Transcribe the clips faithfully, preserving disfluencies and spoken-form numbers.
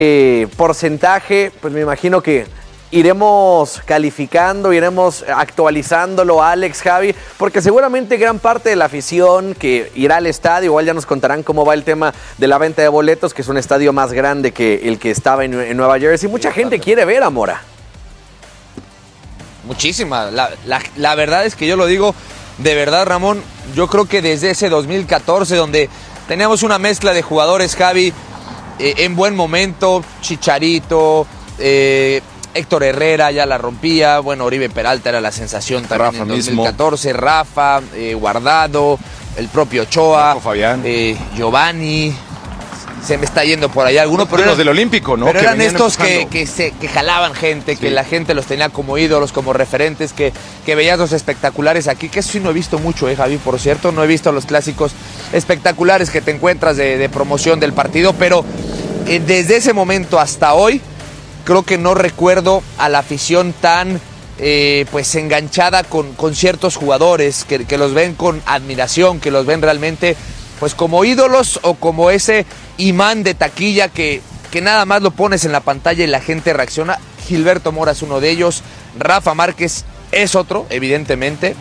eh, porcentaje, pues me imagino que iremos calificando, iremos actualizándolo, Alex, Javi, porque seguramente gran parte de la afición que irá al estadio, igual ya nos contarán cómo va el tema de la venta de boletos, que es un estadio más grande que el que estaba en, en Nueva Jersey. Mucha gente quiere ver a Mora. Muchísima. La, la, la verdad es que yo lo digo, de verdad, Ramón, yo creo que desde ese dos mil catorce, donde teníamos una mezcla de jugadores, Javi, eh, en buen momento, Chicharito, eh, Héctor Herrera ya la rompía, bueno, Oribe Peralta era la sensación también Rafa en dos mil catorce, mismo. Rafa, eh, Guardado, el propio Ochoa, Fabián. Eh, Giovanni, se me está yendo por allá alguno, pero los del Olímpico, ¿no? Pero que eran estos que, que, se, que jalaban gente, sí. que la gente los tenía como ídolos, como referentes, que, que veías los espectaculares aquí, que eso sí no he visto mucho, eh, Javi, por cierto, no he visto los clásicos espectaculares que te encuentras de, de promoción del partido, pero eh, desde ese momento hasta hoy, creo que no recuerdo a la afición tan eh, pues enganchada con, con ciertos jugadores, que, que los ven con admiración, que los ven realmente pues como ídolos o como ese imán de taquilla que, que nada más lo pones en la pantalla y la gente reacciona. Gilberto Mora es uno de ellos, Rafa Márquez es otro, evidentemente,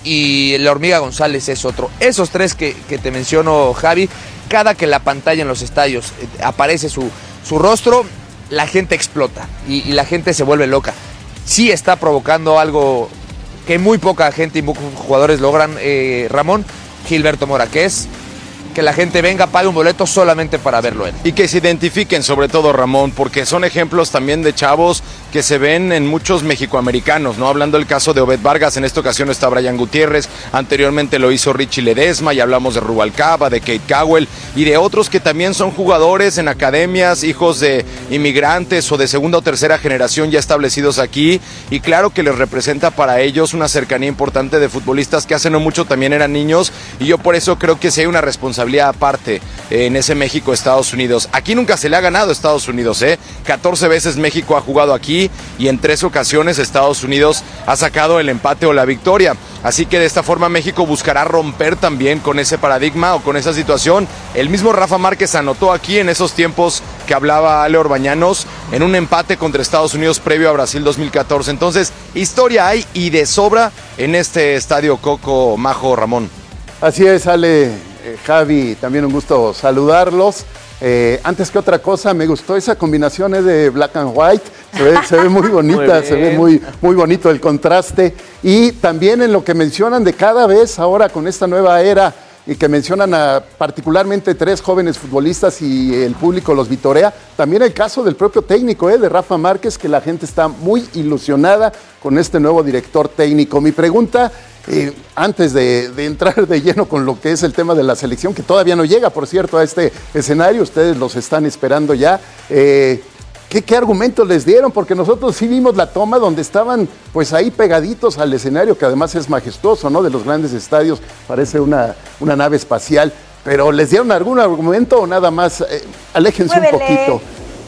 y la Hormiga González es otro. Esos tres que, que te menciono, Javi, cada que la pantalla en los estadios eh, aparece su, su rostro, la gente explota y, y la gente se vuelve loca. Sí está provocando algo que muy poca gente y muy pocos jugadores logran, eh, Ramón, Gilberto Mora, que es que la gente venga, pague un boleto solamente para verlo él. Y que se identifiquen sobre todo, Ramón, porque son ejemplos también de chavos que se ven en muchos mexicoamericanos, ¿no? Hablando del caso de Obed Vargas, en esta ocasión está Brian Gutiérrez, anteriormente lo hizo Richie Ledesma, y hablamos de Rubalcaba, de Kate Cowell, y de otros que también son jugadores en academias, hijos de inmigrantes o de segunda o tercera generación ya establecidos aquí, y claro que les representa para ellos una cercanía importante de futbolistas que hace no mucho también eran niños, y yo por eso creo que sí hay una responsabilidad aparte en ese México-Estados Unidos. Aquí nunca se le ha ganado a Estados Unidos, ¿eh? catorce veces México ha jugado aquí y en tres ocasiones Estados Unidos ha sacado el empate o la victoria. Así que de esta forma México buscará romper también con ese paradigma o con esa situación. El mismo Rafa Márquez anotó aquí en esos tiempos que hablaba Ale Orbañanos en un empate contra Estados Unidos previo a Brasil dos mil catorce. Entonces, historia hay y de sobra en este estadio Coco Majo, Ramón. Así es, Ale. Javi, también un gusto saludarlos. Eh, antes que otra cosa, me gustó esa combinación eh, de black and white. Se ve, se ve muy bonita, muy se ve muy, muy bonito el contraste. Y también en lo que mencionan de cada vez ahora con esta nueva era y que mencionan a particularmente tres jóvenes futbolistas y el público los vitorea. También el caso del propio técnico, eh, de Rafa Márquez, que la gente está muy ilusionada con este nuevo director técnico. Mi pregunta, eh, antes de, de entrar de lleno con lo que es el tema de la selección, que todavía no llega, por cierto, a este escenario, ustedes los están esperando ya, eh, ¿Qué, ¿Qué argumentos les dieron? Porque nosotros sí vimos la toma donde estaban pues ahí pegaditos al escenario, que además es majestuoso, ¿no? De los grandes estadios, parece una, una nave espacial. Pero ¿les dieron algún argumento o nada más? Eh, aléjense Muévele. un poquito.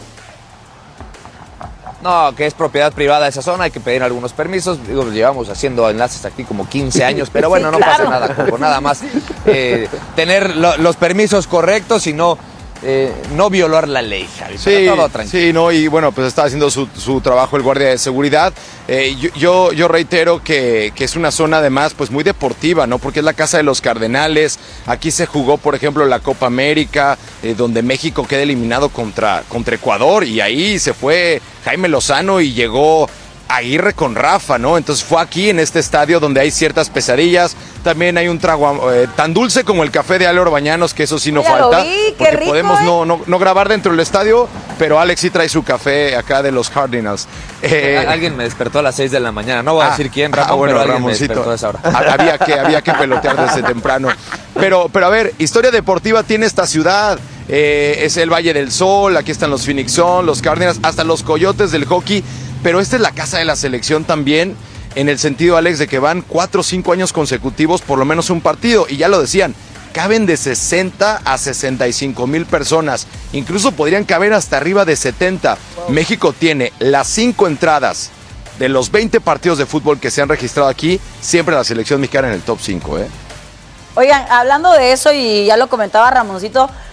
No, que es propiedad privada esa zona, hay que pedir algunos permisos. Digo, llevamos haciendo enlaces aquí como quince años, pero bueno, sí, no claro. pasa nada, como nada más eh, tener lo, los permisos correctos y no... Eh, no violar la ley, Javi, sí, todo tranquilo. Sí, no, y bueno, pues está haciendo su, su trabajo el guardia de seguridad. Eh, yo, yo, yo reitero que, que es una zona además pues muy deportiva, ¿no? Porque es la casa de los Cardenales. Aquí se jugó, por ejemplo, la Copa América, eh, donde México queda eliminado contra, contra Ecuador, y ahí se fue Jaime Lozano y llegó Aguirre con Rafa, ¿no? Entonces fue aquí en este estadio donde hay ciertas pesadillas. También hay un trago eh, tan dulce como el café de Ale Orbañanos, que eso sí no ya falta. Lo vi, porque rico, podemos ¿eh? no, no, no grabar dentro del estadio, pero Alex sí trae su café acá de los Cardinals. Eh, alguien me despertó a las seis de la mañana. No voy ah, a decir quién, Ramón, ah, bueno, pero alguien Ramoncito. me despertó a esa hora. Había que, había que pelotear desde temprano. Pero, pero a ver, historia deportiva tiene esta ciudad. Eh, es el Valle del Sol, aquí están los Phoenix Suns, los Cardinals, hasta los Coyotes del hockey. Pero esta es la casa de la selección también, en el sentido, Alex, de que van cuatro o cinco años consecutivos, por lo menos un partido. Y ya lo decían, caben de sesenta a sesenta y cinco mil personas. Incluso podrían caber hasta arriba de setenta. Wow. México tiene las cinco entradas de los veinte partidos de fútbol que se han registrado aquí, siempre la selección mexicana en el top cinco, ¿eh? Oigan, hablando de eso, y ya lo comentaba Ramoncito,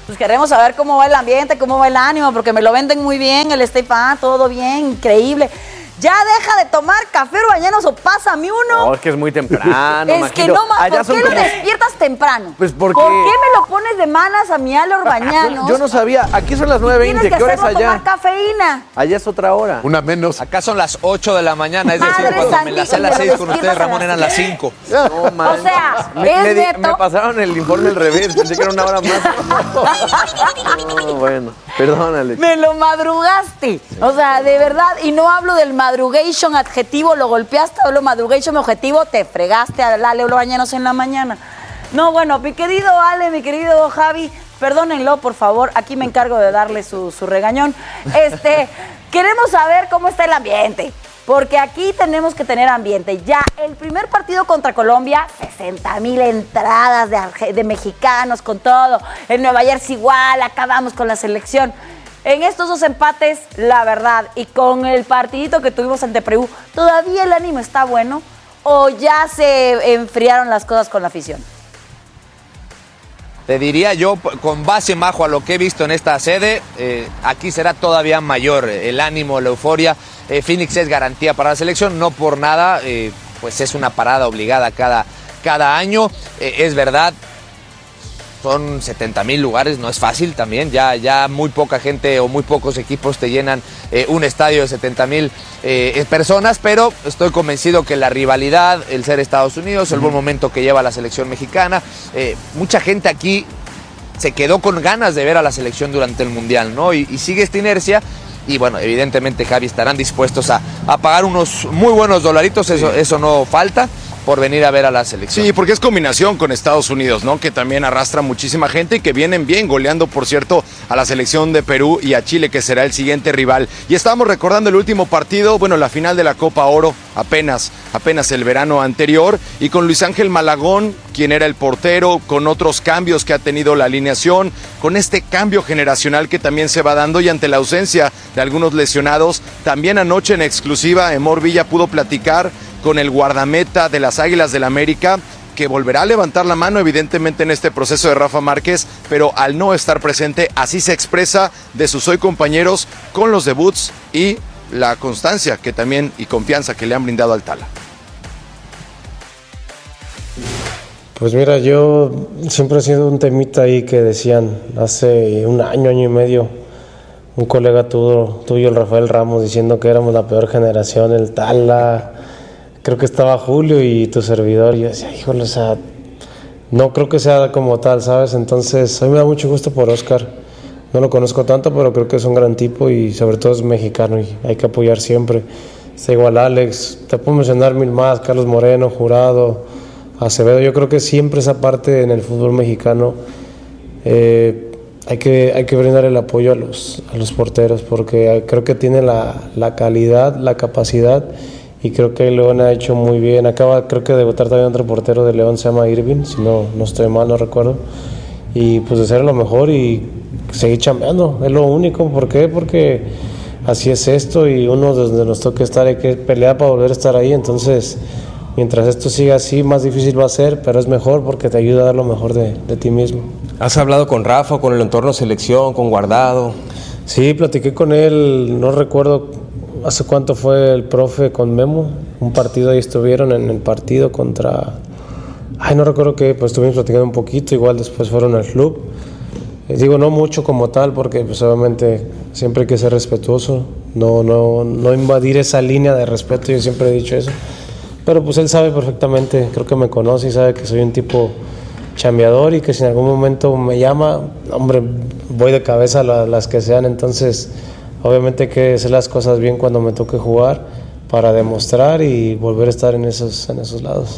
pues queremos saber cómo va el ambiente, cómo va el ánimo, porque me lo venden muy bien, el State Farm, todo bien, increíble. Ya deja de tomar café Orbañanos o pásame uno. No, es que es muy temprano. Es que no, ¿por qué lo como... despiertas temprano? Pues porque... ¿Por qué me lo pones de manas a mi Ale Orbañanos? Yo, yo no sabía, aquí son las nueve veinte, ¿qué hora es allá? Tomar cafeína. Allá es otra hora. Una menos. Acá son las ocho de la mañana, es Madre decir, cuando me santísima, las a las seis con ustedes, Ramón, eran las las cinco. No, man. O sea, me, es me, di, neto. me pasaron el informe al revés, pensé que era una hora más. No, bueno, perdónale. Me lo madrugaste. O sea, de verdad, y no hablo del madrugation adjetivo, lo golpeaste, hablo madrugation objetivo, te fregaste a Ale Orbañanos en la mañana. No, bueno, mi querido Ale, mi querido Javi, perdónenlo, por favor, aquí me encargo de darle su, su regañón. Este, queremos saber cómo está el ambiente, porque aquí tenemos que tener ambiente. Ya, el primer partido contra Colombia, sesenta mil entradas de, de mexicanos con todo. En Nueva Jersey igual, acabamos con la selección. En estos dos empates, la verdad, y con el partidito que tuvimos ante Perú, ¿todavía el ánimo está bueno o ya se enfriaron las cosas con la afición? Te diría yo, con base, Majo, a lo que he visto en esta sede, eh, aquí será todavía mayor el ánimo, la euforia. Eh, Phoenix es garantía para la selección, no por nada, eh, pues es una parada obligada cada, cada año. Eh, es verdad, son setenta mil lugares, no es fácil también, ya, ya muy poca gente o muy pocos equipos te llenan eh, un estadio de setenta mil eh, personas, pero estoy convencido que la rivalidad, el ser Estados Unidos, el buen momento que lleva la selección mexicana, eh, mucha gente aquí se quedó con ganas de ver a la selección durante el Mundial, ¿no? Y, y sigue esta inercia. Y bueno, evidentemente, Javi, estarán dispuestos a, a pagar unos muy buenos dolaritos, eso, eso no falta, por venir a ver a la selección. Sí, porque es combinación con Estados Unidos, ¿no? Que también arrastra muchísima gente y que vienen bien, goleando, por cierto, a la selección de Perú y a Chile, que será el siguiente rival. Y estábamos recordando el último partido, bueno, la final de la Copa Oro, apenas, apenas el verano anterior, y con Luis Ángel Malagón, quien era el portero, con otros cambios que ha tenido la alineación, con este cambio generacional que también se va dando y ante la ausencia de algunos lesionados. También anoche en exclusiva, Emor Villa pudo platicar con el guardameta de las Águilas del América, que volverá a levantar la mano evidentemente en este proceso de Rafa Márquez, pero al no estar presente, así se expresa de sus hoy compañeros con los debuts y la constancia que también y confianza que le han brindado al Tala. Pues mira, yo siempre he sido un temita ahí que decían hace un año, año y medio, un colega tuyo, tuyo el Rafael Ramos, diciendo que éramos la peor generación, el Tala, creo que estaba Julio y tu servidor, y yo decía, híjole, o sea, no creo que sea como tal, ¿sabes? Entonces, a mí me da mucho gusto por Oscar, no lo conozco tanto, pero creo que es un gran tipo y sobre todo es mexicano y hay que apoyar siempre. Está igual Alex, te puedo mencionar mil más, Carlos Moreno, Jurado, Acevedo. Yo creo que siempre esa parte en el fútbol mexicano eh, hay que, hay que brindar el apoyo a los, a los porteros, porque creo que tiene la, la calidad, la capacidad, y creo que León ha hecho muy bien. Acaba, creo que de debutar también otro portero de León, se llama Irving, si no, no estoy mal, no recuerdo, y pues de ser lo mejor y seguir chambeando, es lo único. ¿Por qué? Porque así es esto, y uno desde nos toca estar, hay que pelear para volver a estar ahí. Entonces, mientras esto siga así, más difícil va a ser, pero es mejor porque te ayuda a dar lo mejor de, de ti mismo. ¿Has hablado con Rafa, con el entorno selección, con Guardado? Sí, platiqué con él, no recuerdo hace cuánto fue el profe con Memo, un partido ahí estuvieron en el partido contra... Ay, no recuerdo qué, pues estuvimos platicando un poquito, igual después fueron al club. Eh, digo, no mucho como tal, porque pues obviamente siempre hay que ser respetuoso, no, no, no invadir esa línea de respeto, yo siempre he dicho eso. Pero pues él sabe perfectamente, creo que me conoce y sabe que soy un tipo chambeador y que si en algún momento me llama, hombre, voy de cabeza a la, las que sean. Entonces, obviamente hay que hacer las cosas bien cuando me toque jugar para demostrar y volver a estar en esos, en esos lados.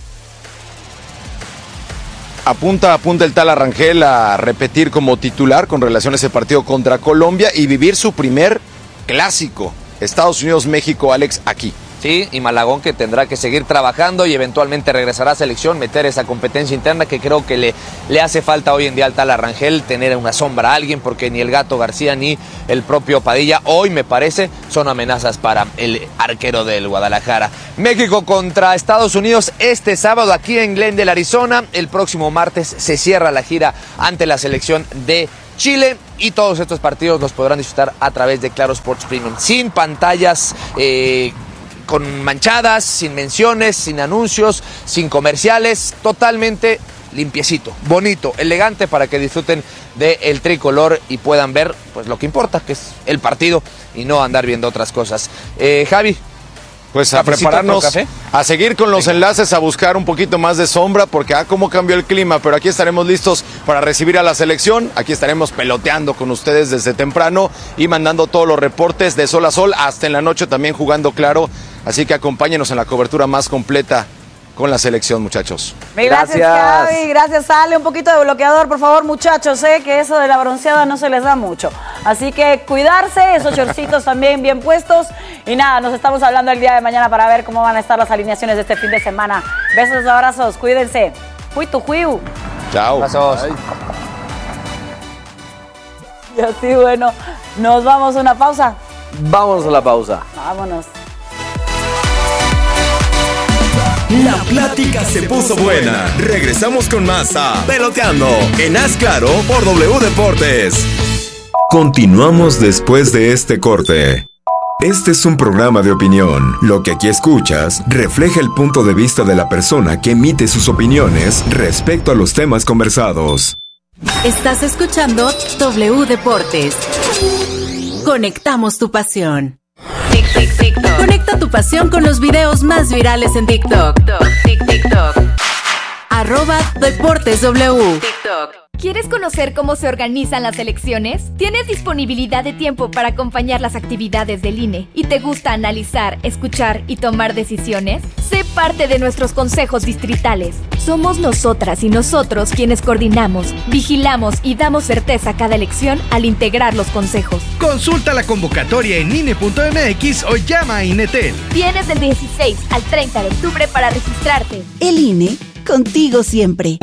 Apunta, apunta el Tala Rangel a repetir como titular con relación a ese partido contra Colombia y vivir su primer clásico, Estados Unidos-México, Alex, aquí. Sí, y Malagón que tendrá que seguir trabajando y eventualmente regresará a selección, meter esa competencia interna que creo que le, le hace falta hoy en día al Tala Rangel, tener una sombra a alguien, porque ni el Gato García ni el propio Padilla hoy, me parece, son amenazas para el arquero del Guadalajara. México contra Estados Unidos este sábado aquí en Glendale, Arizona. El próximo martes se cierra la gira ante la selección de Chile y todos estos partidos los podrán disfrutar a través de Claro Sports Premium, sin pantallas eh, con manchadas, sin menciones, sin anuncios, sin comerciales, totalmente limpiecito, bonito, elegante para que disfruten del tricolor y puedan ver pues lo que importa, que es el partido y no andar viendo otras cosas. Eh, Javi. Pues a prepararnos, a seguir con los Venga. enlaces, a buscar un poquito más de sombra, porque ah, cómo cambió el clima, pero aquí estaremos listos para recibir a la selección, aquí estaremos peloteando con ustedes desde temprano y mandando todos los reportes de sol a sol, hasta en la noche también jugando Claro, así que acompáñenos en la cobertura más completa con la selección, muchachos. Gracias, gracias, Javi, gracias, Ale. Un poquito de bloqueador, por favor, muchachos, sé que eso de la bronceada no se les da mucho. Así que cuidarse, esos shortcitos también bien puestos. Y nada, nos estamos hablando el día de mañana para ver cómo van a estar las alineaciones de este fin de semana. Besos, abrazos, cuídense. Fui tu juiu. Chao. Abrazos. Y así, bueno, nos vamos a una pausa. Vamos a la pausa. Vámonos. La plática se puso buena. Regresamos con más a Peloteando en Haz Claro por W Deportes. Continuamos después de este corte. Este es un programa de opinión. Lo que aquí escuchas refleja el punto de vista de la persona que emite sus opiniones respecto a los temas conversados. Estás escuchando W Deportes. Conectamos tu pasión. Conecta tu pasión con los videos más virales en TikTok. TikTok. Arroba Deportes W. TikTok. ¿Quieres conocer cómo se organizan las elecciones? ¿Tienes disponibilidad de tiempo para acompañar las actividades del I N E? ¿Y te gusta analizar, escuchar y tomar decisiones? Sé parte de nuestros consejos distritales. Somos nosotras y nosotros quienes coordinamos, vigilamos y damos certeza a cada elección al integrar los consejos. Consulta la convocatoria en I N E punto M X o llama a INETEL. Tienes del dieciséis al treinta de octubre para registrarte. El I N E, contigo siempre.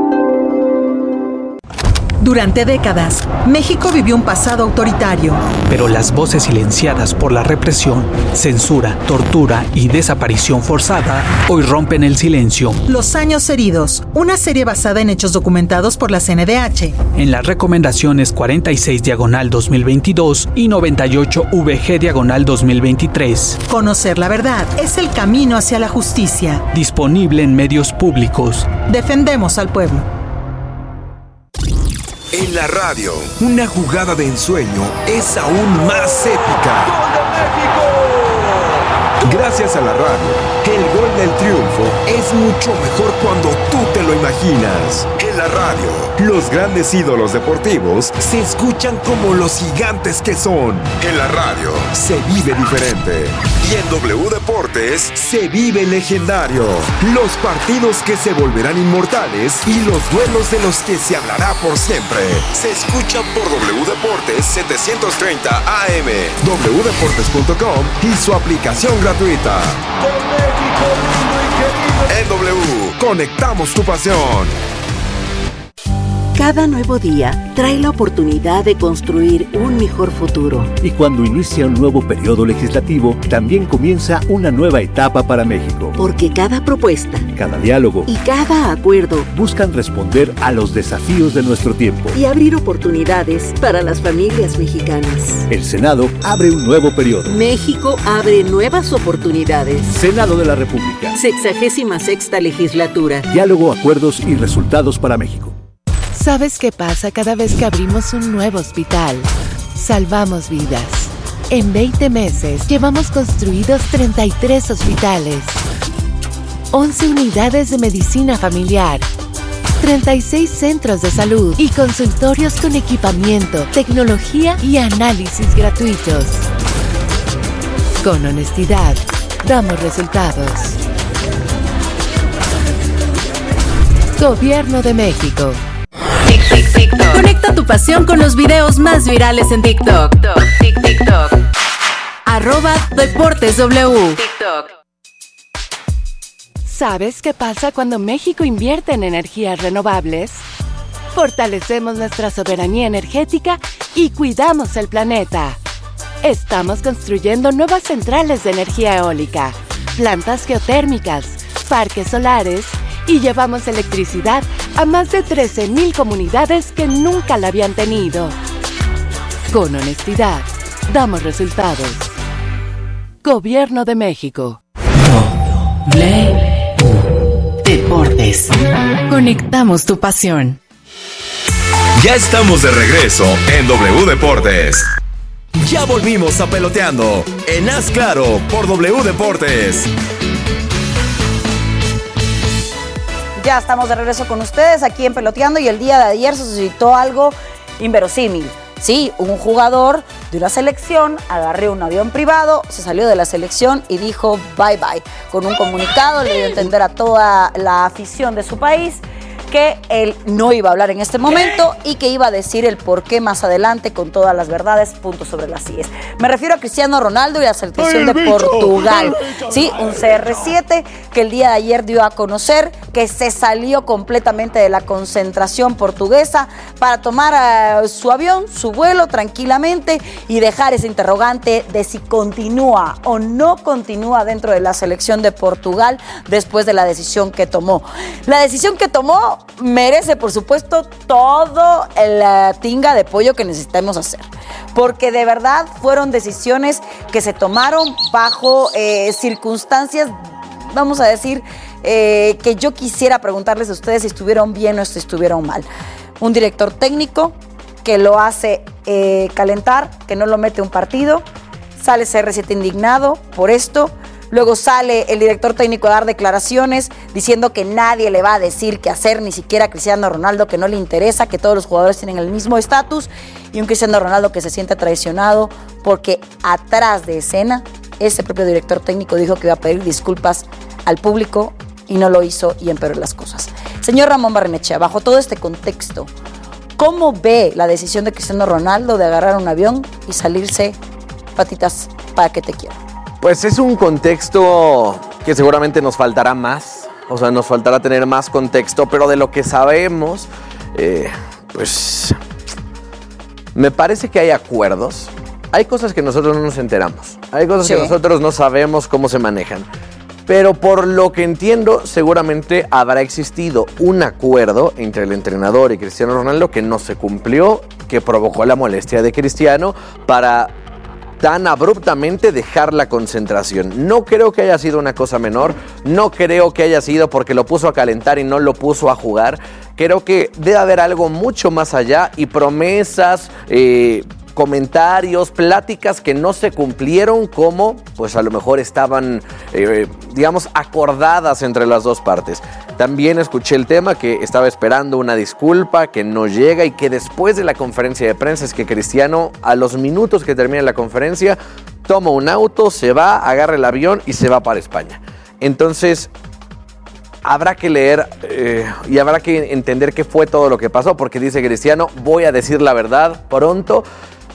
Durante décadas, México vivió un pasado autoritario. Pero las voces silenciadas por la represión, censura, tortura y desaparición forzada hoy rompen el silencio. Los años heridos, una serie basada en hechos documentados por la C N D H. En las recomendaciones cuarenta y seis diagonal dos mil veintidós y noventa y ocho V G diagonal dos mil veintitrés. Conocer la verdad es el camino hacia la justicia. Disponible en medios públicos. Defendemos al pueblo. En la radio, una jugada de ensueño es aún más épica. ¡Gol de México! Gracias a la radio, el gol del triunfo es mucho mejor cuando tú te lo imaginas. En la radio, los grandes ídolos deportivos se escuchan como los gigantes que son. En la radio, se vive diferente. Y en W Deportes, se vive legendario. Los partidos que se volverán inmortales y los duelos de los que se hablará por siempre. Se escuchan por W Deportes setecientos treinta A M, w deportes punto com y su aplicación gratuita. En W, conectamos tu pasión. Cada nuevo día trae la oportunidad de construir un mejor futuro. Y cuando inicia un nuevo periodo legislativo, también comienza una nueva etapa para México. Porque cada propuesta, cada diálogo y cada acuerdo buscan responder a los desafíos de nuestro tiempo y abrir oportunidades para las familias mexicanas. El Senado abre un nuevo periodo. México abre nuevas oportunidades. Senado de la República. Sexagésima sexta legislatura. Diálogo, acuerdos y resultados para México. ¿Sabes qué pasa cada vez que abrimos un nuevo hospital? Salvamos vidas. En veinte meses llevamos construidos treinta y tres hospitales, once unidades de medicina familiar, treinta y seis centros de salud y consultorios con equipamiento, tecnología y análisis gratuitos. Con honestidad, damos resultados. Gobierno de México. Conecta tu pasión con los videos más virales en TikTok. TikTok. arroba Deportes W. TikTok. ¿Sabes qué pasa cuando México invierte en energías renovables? Fortalecemos nuestra soberanía energética y cuidamos el planeta. Estamos construyendo nuevas centrales de energía eólica, plantas geotérmicas, parques solares y llevamos electricidad a más de trece mil comunidades que nunca la habían tenido. Con honestidad, damos resultados. Gobierno de México. W Deportes. Conectamos tu pasión. Ya estamos de regreso en W Deportes. Ya volvimos a Peloteando en Haz Claro por W Deportes. Ya estamos de regreso con ustedes aquí en Peloteando y el día de ayer se suscitó algo inverosímil. Sí, un jugador de una selección agarró un avión privado, se salió de la selección y dijo bye bye. Con un comunicado le dio a entender a toda la afición de su país que él no iba a hablar en este momento y que iba a decir el por qué más adelante con todas las verdades, puntos sobre las íes. Me refiero a Cristiano Ronaldo y a la selección de Portugal. Sí, un C R siete que el día de ayer dio a conocer que se salió completamente de la concentración portuguesa para tomar uh, su avión, su vuelo tranquilamente y dejar ese interrogante de si continúa o no continúa dentro de la selección de Portugal después de la decisión que tomó. La decisión que tomó merece, por supuesto, todo la tinga de pollo que necesitamos hacer, porque de verdad fueron decisiones que se tomaron bajo eh, circunstancias, vamos a decir, eh, que yo quisiera preguntarles a ustedes si estuvieron bien o si estuvieron mal. Un director técnico que lo hace eh, calentar, que no lo mete a un partido, sale C R siete indignado por esto. Luego sale el director técnico a dar declaraciones diciendo que nadie le va a decir qué hacer, ni siquiera a Cristiano Ronaldo, que no le interesa, que todos los jugadores tienen el mismo estatus, y un Cristiano Ronaldo que se siente traicionado porque atrás de escena ese propio director técnico dijo que iba a pedir disculpas al público y no lo hizo y empeoró las cosas. Señor Ramón Barrenechea, bajo todo este contexto, ¿cómo ve la decisión de Cristiano Ronaldo de agarrar un avión y salirse patitas para que te quiera? Pues es un contexto que seguramente nos faltará más, o sea, nos faltará tener más contexto, pero de lo que sabemos, eh, pues me parece que hay acuerdos. Hay cosas que nosotros no nos enteramos, hay cosas sí. que nosotros no sabemos cómo se manejan, pero por lo que entiendo, seguramente habrá existido un acuerdo entre el entrenador y Cristiano Ronaldo que no se cumplió, que provocó la molestia de Cristiano para tan abruptamente dejar la concentración. No creo que haya sido una cosa menor, no creo que haya sido porque lo puso a calentar y no lo puso a jugar. Creo que debe haber algo mucho más allá y promesas, eh, comentarios, pláticas que no se cumplieron como pues a lo mejor estaban, eh, digamos, acordadas entre las dos partes. También escuché el tema que estaba esperando una disculpa, que no llega y que después de la conferencia de prensa es que Cristiano, a los minutos que termina la conferencia, toma un auto, se va, agarra el avión y se va para España. Entonces, habrá que leer eh, y habrá que entender qué fue todo lo que pasó, porque dice Cristiano, voy a decir la verdad pronto,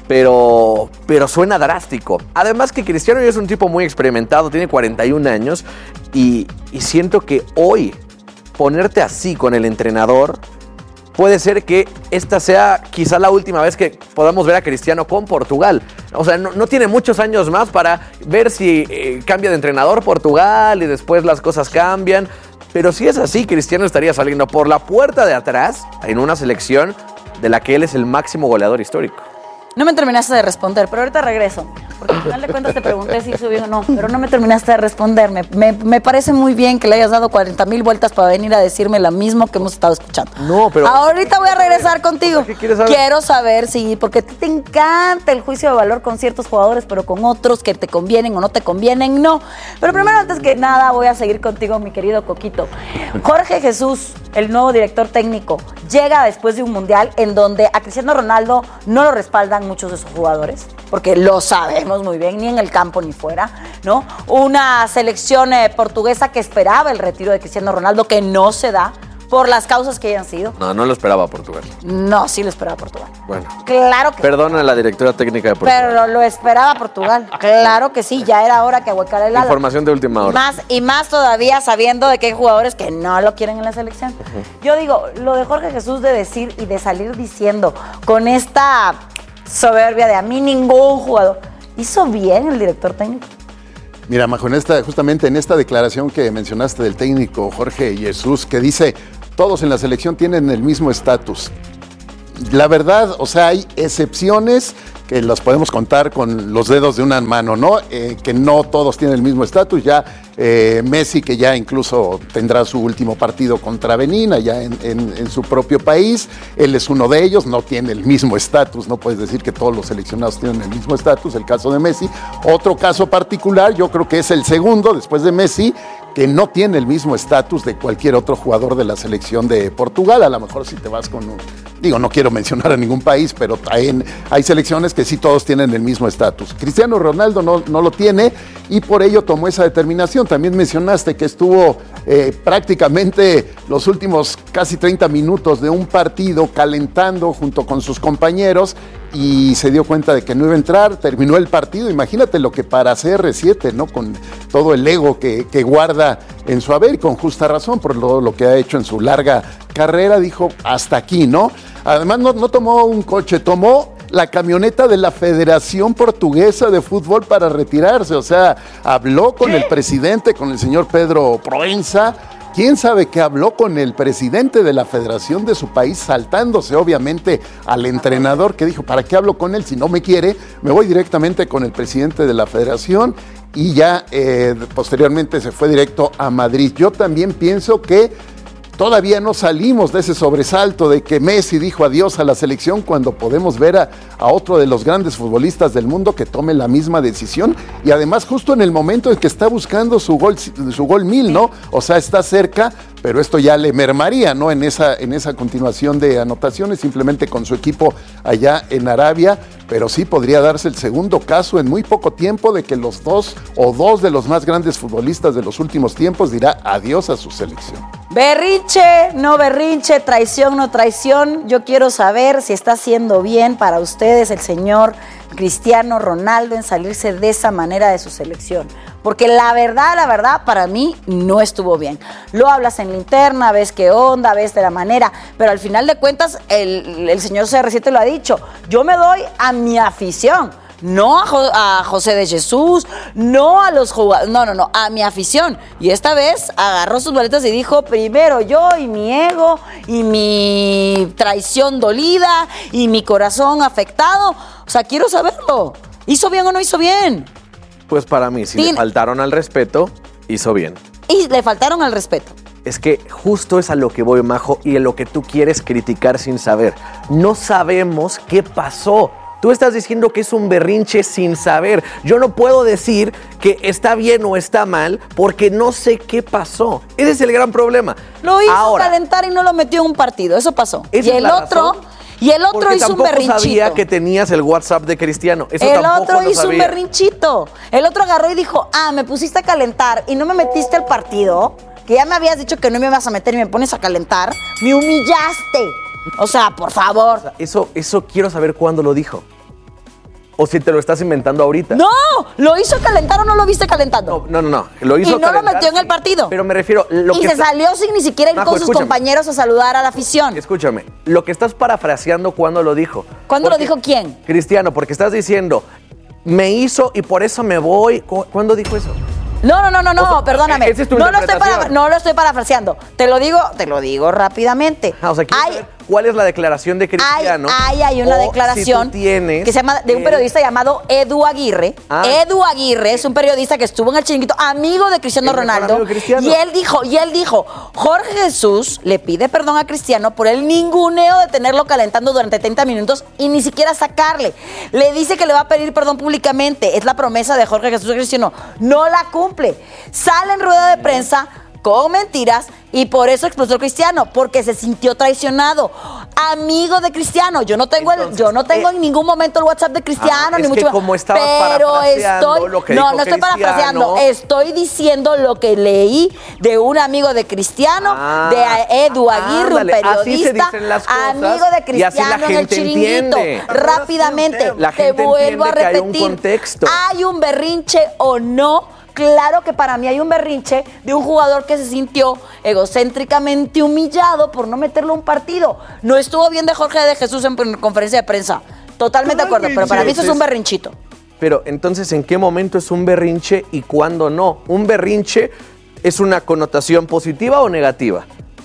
pero, pero suena drástico. Además que Cristiano ya es un tipo muy experimentado, tiene cuarenta y un años y, y siento que hoy ponerte así con el entrenador puede ser que esta sea quizá la última vez que podamos ver a Cristiano con Portugal. O sea, no, no tiene muchos años más para ver si eh, cambia de entrenador Portugal y después las cosas cambian. Pero si es así, Cristiano estaría saliendo por la puerta de atrás en una selección de la que él es el máximo goleador histórico. No me terminaste de responder, pero ahorita regreso. Porque al final de cuentas te pregunté si hizo bien o no, pero no me terminaste de responder. Me, me, me parece muy bien que le hayas dado cuarenta mil vueltas para venir a decirme lo mismo que hemos estado escuchando. No, pero... Ahorita voy a regresar contigo. ¿Qué quieres saber? Quiero saber si, porque a ti te encanta el juicio de valor con ciertos jugadores, pero con otros que te convienen o no te convienen, no. Pero primero, antes que nada, voy a seguir contigo, mi querido Coquito. Jorge Jesús, el nuevo director técnico, llega después de un mundial en donde a Cristiano Ronaldo no lo respaldan muchos de sus jugadores, porque lo sabemos muy bien, ni en el campo ni fuera, ¿no? Una selección eh, portuguesa que esperaba el retiro de Cristiano Ronaldo, que no se da por las causas que hayan sido. No, no lo esperaba Portugal. No, sí lo esperaba Portugal. Bueno. Claro que Perdona a la directora técnica de Portugal. Pero lo esperaba Portugal. Claro que sí, ya era hora que ahuecara el ala. Información de última hora. Más, y más todavía sabiendo de que hay jugadores que no lo quieren en la selección. Uh-huh. Yo digo, lo de Jorge Jesús de decir y de salir diciendo con esta soberbia de a mí ningún jugador, ¿hizo bien el director técnico? Mira, Majo, en esta, justamente en esta declaración que mencionaste del técnico Jorge Jesús, que dice, todos en la selección tienen el mismo estatus. La verdad, o sea, hay excepciones que las podemos contar con los dedos de una mano, ¿no? Eh, que no todos tienen el mismo estatus. Ya eh, Messi, que ya incluso tendrá su último partido contra Benín, allá en, en, en su propio país, él es uno de ellos, no tiene el mismo estatus, no puedes decir que todos los seleccionados tienen el mismo estatus, el caso de Messi. Otro caso particular, yo creo que es el segundo, después de Messi, que no tiene el mismo estatus de cualquier otro jugador de la selección de Portugal. A lo mejor si te vas con un, digo, no quiero mencionar a ningún país, pero hay, hay selecciones que sí todos tienen el mismo estatus. Cristiano Ronaldo no, no lo tiene y por ello tomó esa determinación. También mencionaste que estuvo eh, prácticamente los últimos casi treinta minutos de un partido calentando junto con sus compañeros y se dio cuenta de que no iba a entrar, terminó el partido. Imagínate lo que para C R siete, ¿no? Con todo el ego que, que guarda en su haber y con justa razón por lo, lo que ha hecho en su larga carrera, dijo hasta aquí, ¿no? Además no, no tomó un coche, tomó la camioneta de la Federación Portuguesa de Fútbol para retirarse, o sea, habló con el presidente, con el señor Pedro Proença. ¿Quién sabe qué habló con el presidente de la federación de su país, saltándose obviamente al entrenador que dijo, ¿para qué hablo con él? Si no me quiere, me voy directamente con el presidente de la federación y ya eh, posteriormente se fue directo a Madrid. Yo también pienso que todavía no salimos de ese sobresalto de que Messi dijo adiós a la selección cuando podemos ver a, a otro de los grandes futbolistas del mundo que tome la misma decisión y además justo en el momento en que está buscando su gol, su gol mil, ¿no? O sea, está cerca, pero esto ya le mermaría, ¿no? En esa, en esa continuación de anotaciones, simplemente con su equipo allá en Arabia, pero sí podría darse el segundo caso en muy poco tiempo de que los dos o dos de los más grandes futbolistas de los últimos tiempos dirá adiós a su selección. Berrinche, no berrinche, traición, no traición. Yo quiero saber si está haciendo bien para ustedes el señor Cristiano Ronaldo en salirse de esa manera de su selección. Porque la verdad, la verdad, para mí no estuvo bien. Lo hablas en la interna, ves qué onda, ves de la manera, pero al final de cuentas el, el señor C R siete lo ha dicho. Yo me doy a mi afición. No a, Jo- a José de Jesús, no a los jugadores, no, no, no, a mi afición. Y esta vez agarró sus boletas y dijo, primero yo y mi ego y mi traición dolida y mi corazón afectado. O sea, quiero saberlo. ¿Hizo bien o no hizo bien? Pues para mí, si Tin- le faltaron al respeto, hizo bien. Y le faltaron al respeto. Es que justo es a lo que voy, Majo, y a lo que tú quieres criticar sin saber. No sabemos qué pasó. Tú estás diciendo que es un berrinche sin saber. Yo no puedo decir que está bien o está mal porque no sé qué pasó. Ese es el gran problema. Lo hizo Ahora, calentar y no lo metió en un partido. Eso pasó. Y ¿esa es el la otro, razón? y el otro porque hizo un tampoco berrinchito. sabía que tenías el WhatsApp de Cristiano. Eso el tampoco otro lo hizo sabía. un berrinchito. El otro agarró y dijo, ah, me pusiste a calentar y no me metiste al partido, que ya me habías dicho que no me ibas a meter y me pones a calentar. Me humillaste. O sea, por favor. O sea, eso, eso quiero saber cuándo lo dijo. O si te lo estás inventando ahorita. ¡No! ¿Lo hizo calentar o no lo viste calentando? No, no, no. Lo hizo y no calentar, lo metió en el sí. partido. Pero me refiero... Lo y que se está... salió sin ni siquiera ir Majo, con sus escúchame. compañeros a saludar a la afición. Escúchame, lo que estás parafraseando, ¿cuándo lo dijo? ¿Cuándo Porque- lo dijo quién? Cristiano, porque estás diciendo, me hizo y por eso me voy. ¿Cu- ¿Cuándo dijo eso? No, no, no, no, no, O sea, perdóname. esa es tu no, lo estoy interpretación. para, no lo estoy parafraseando. Te lo digo, te lo digo rápidamente. Ah, o sea, quiero Hay- saber cuál es la declaración de Hay, Cristiano. hay, hay una o declaración si tú tienes que se llama de un el- periodista llamado Edu Aguirre. Ah. Edu Aguirre es un periodista que estuvo en el Chiringuito, amigo de Cristiano El mejor Ronaldo. amigo de Cristiano. Y él dijo, y él dijo, Jorge Jesús le pide perdón a Cristiano por el ninguneo de tenerlo calentando durante treinta minutos y ni siquiera sacarle. Le dice que le va a pedir perdón públicamente. Es la promesa de Jorge Jesús a Cristiano. No la cumple. Sale en rueda de prensa con mentiras y por eso explotó Cristiano, porque se sintió traicionado. amigo de Cristiano. Yo no tengo Entonces, el, yo no tengo eh, en ningún momento el WhatsApp de Cristiano, ah, ni es mucho que como estaba pero estoy, lo que no, dijo no estoy Cristiano. parafraseando, estoy diciendo lo que leí de un amigo de Cristiano, ah, de Edu Aguirre, ándale, un periodista, amigo de Cristiano en el Chiringuito. Entiende. Rápidamente, te vuelvo a repetir. Hay un contexto. Hay un berrinche o no. Claro que para mí hay un berrinche de un jugador que se sintió egocéntricamente humillado por no meterlo a un partido. No estuvo bien de Jorge de Jesús en conferencia de prensa. Totalmente de acuerdo, pero para mí eso es un berrinchito. Pero entonces, ¿en qué momento es un berrinche y cuándo no? ¿Un berrinche es una connotación positiva o negativa?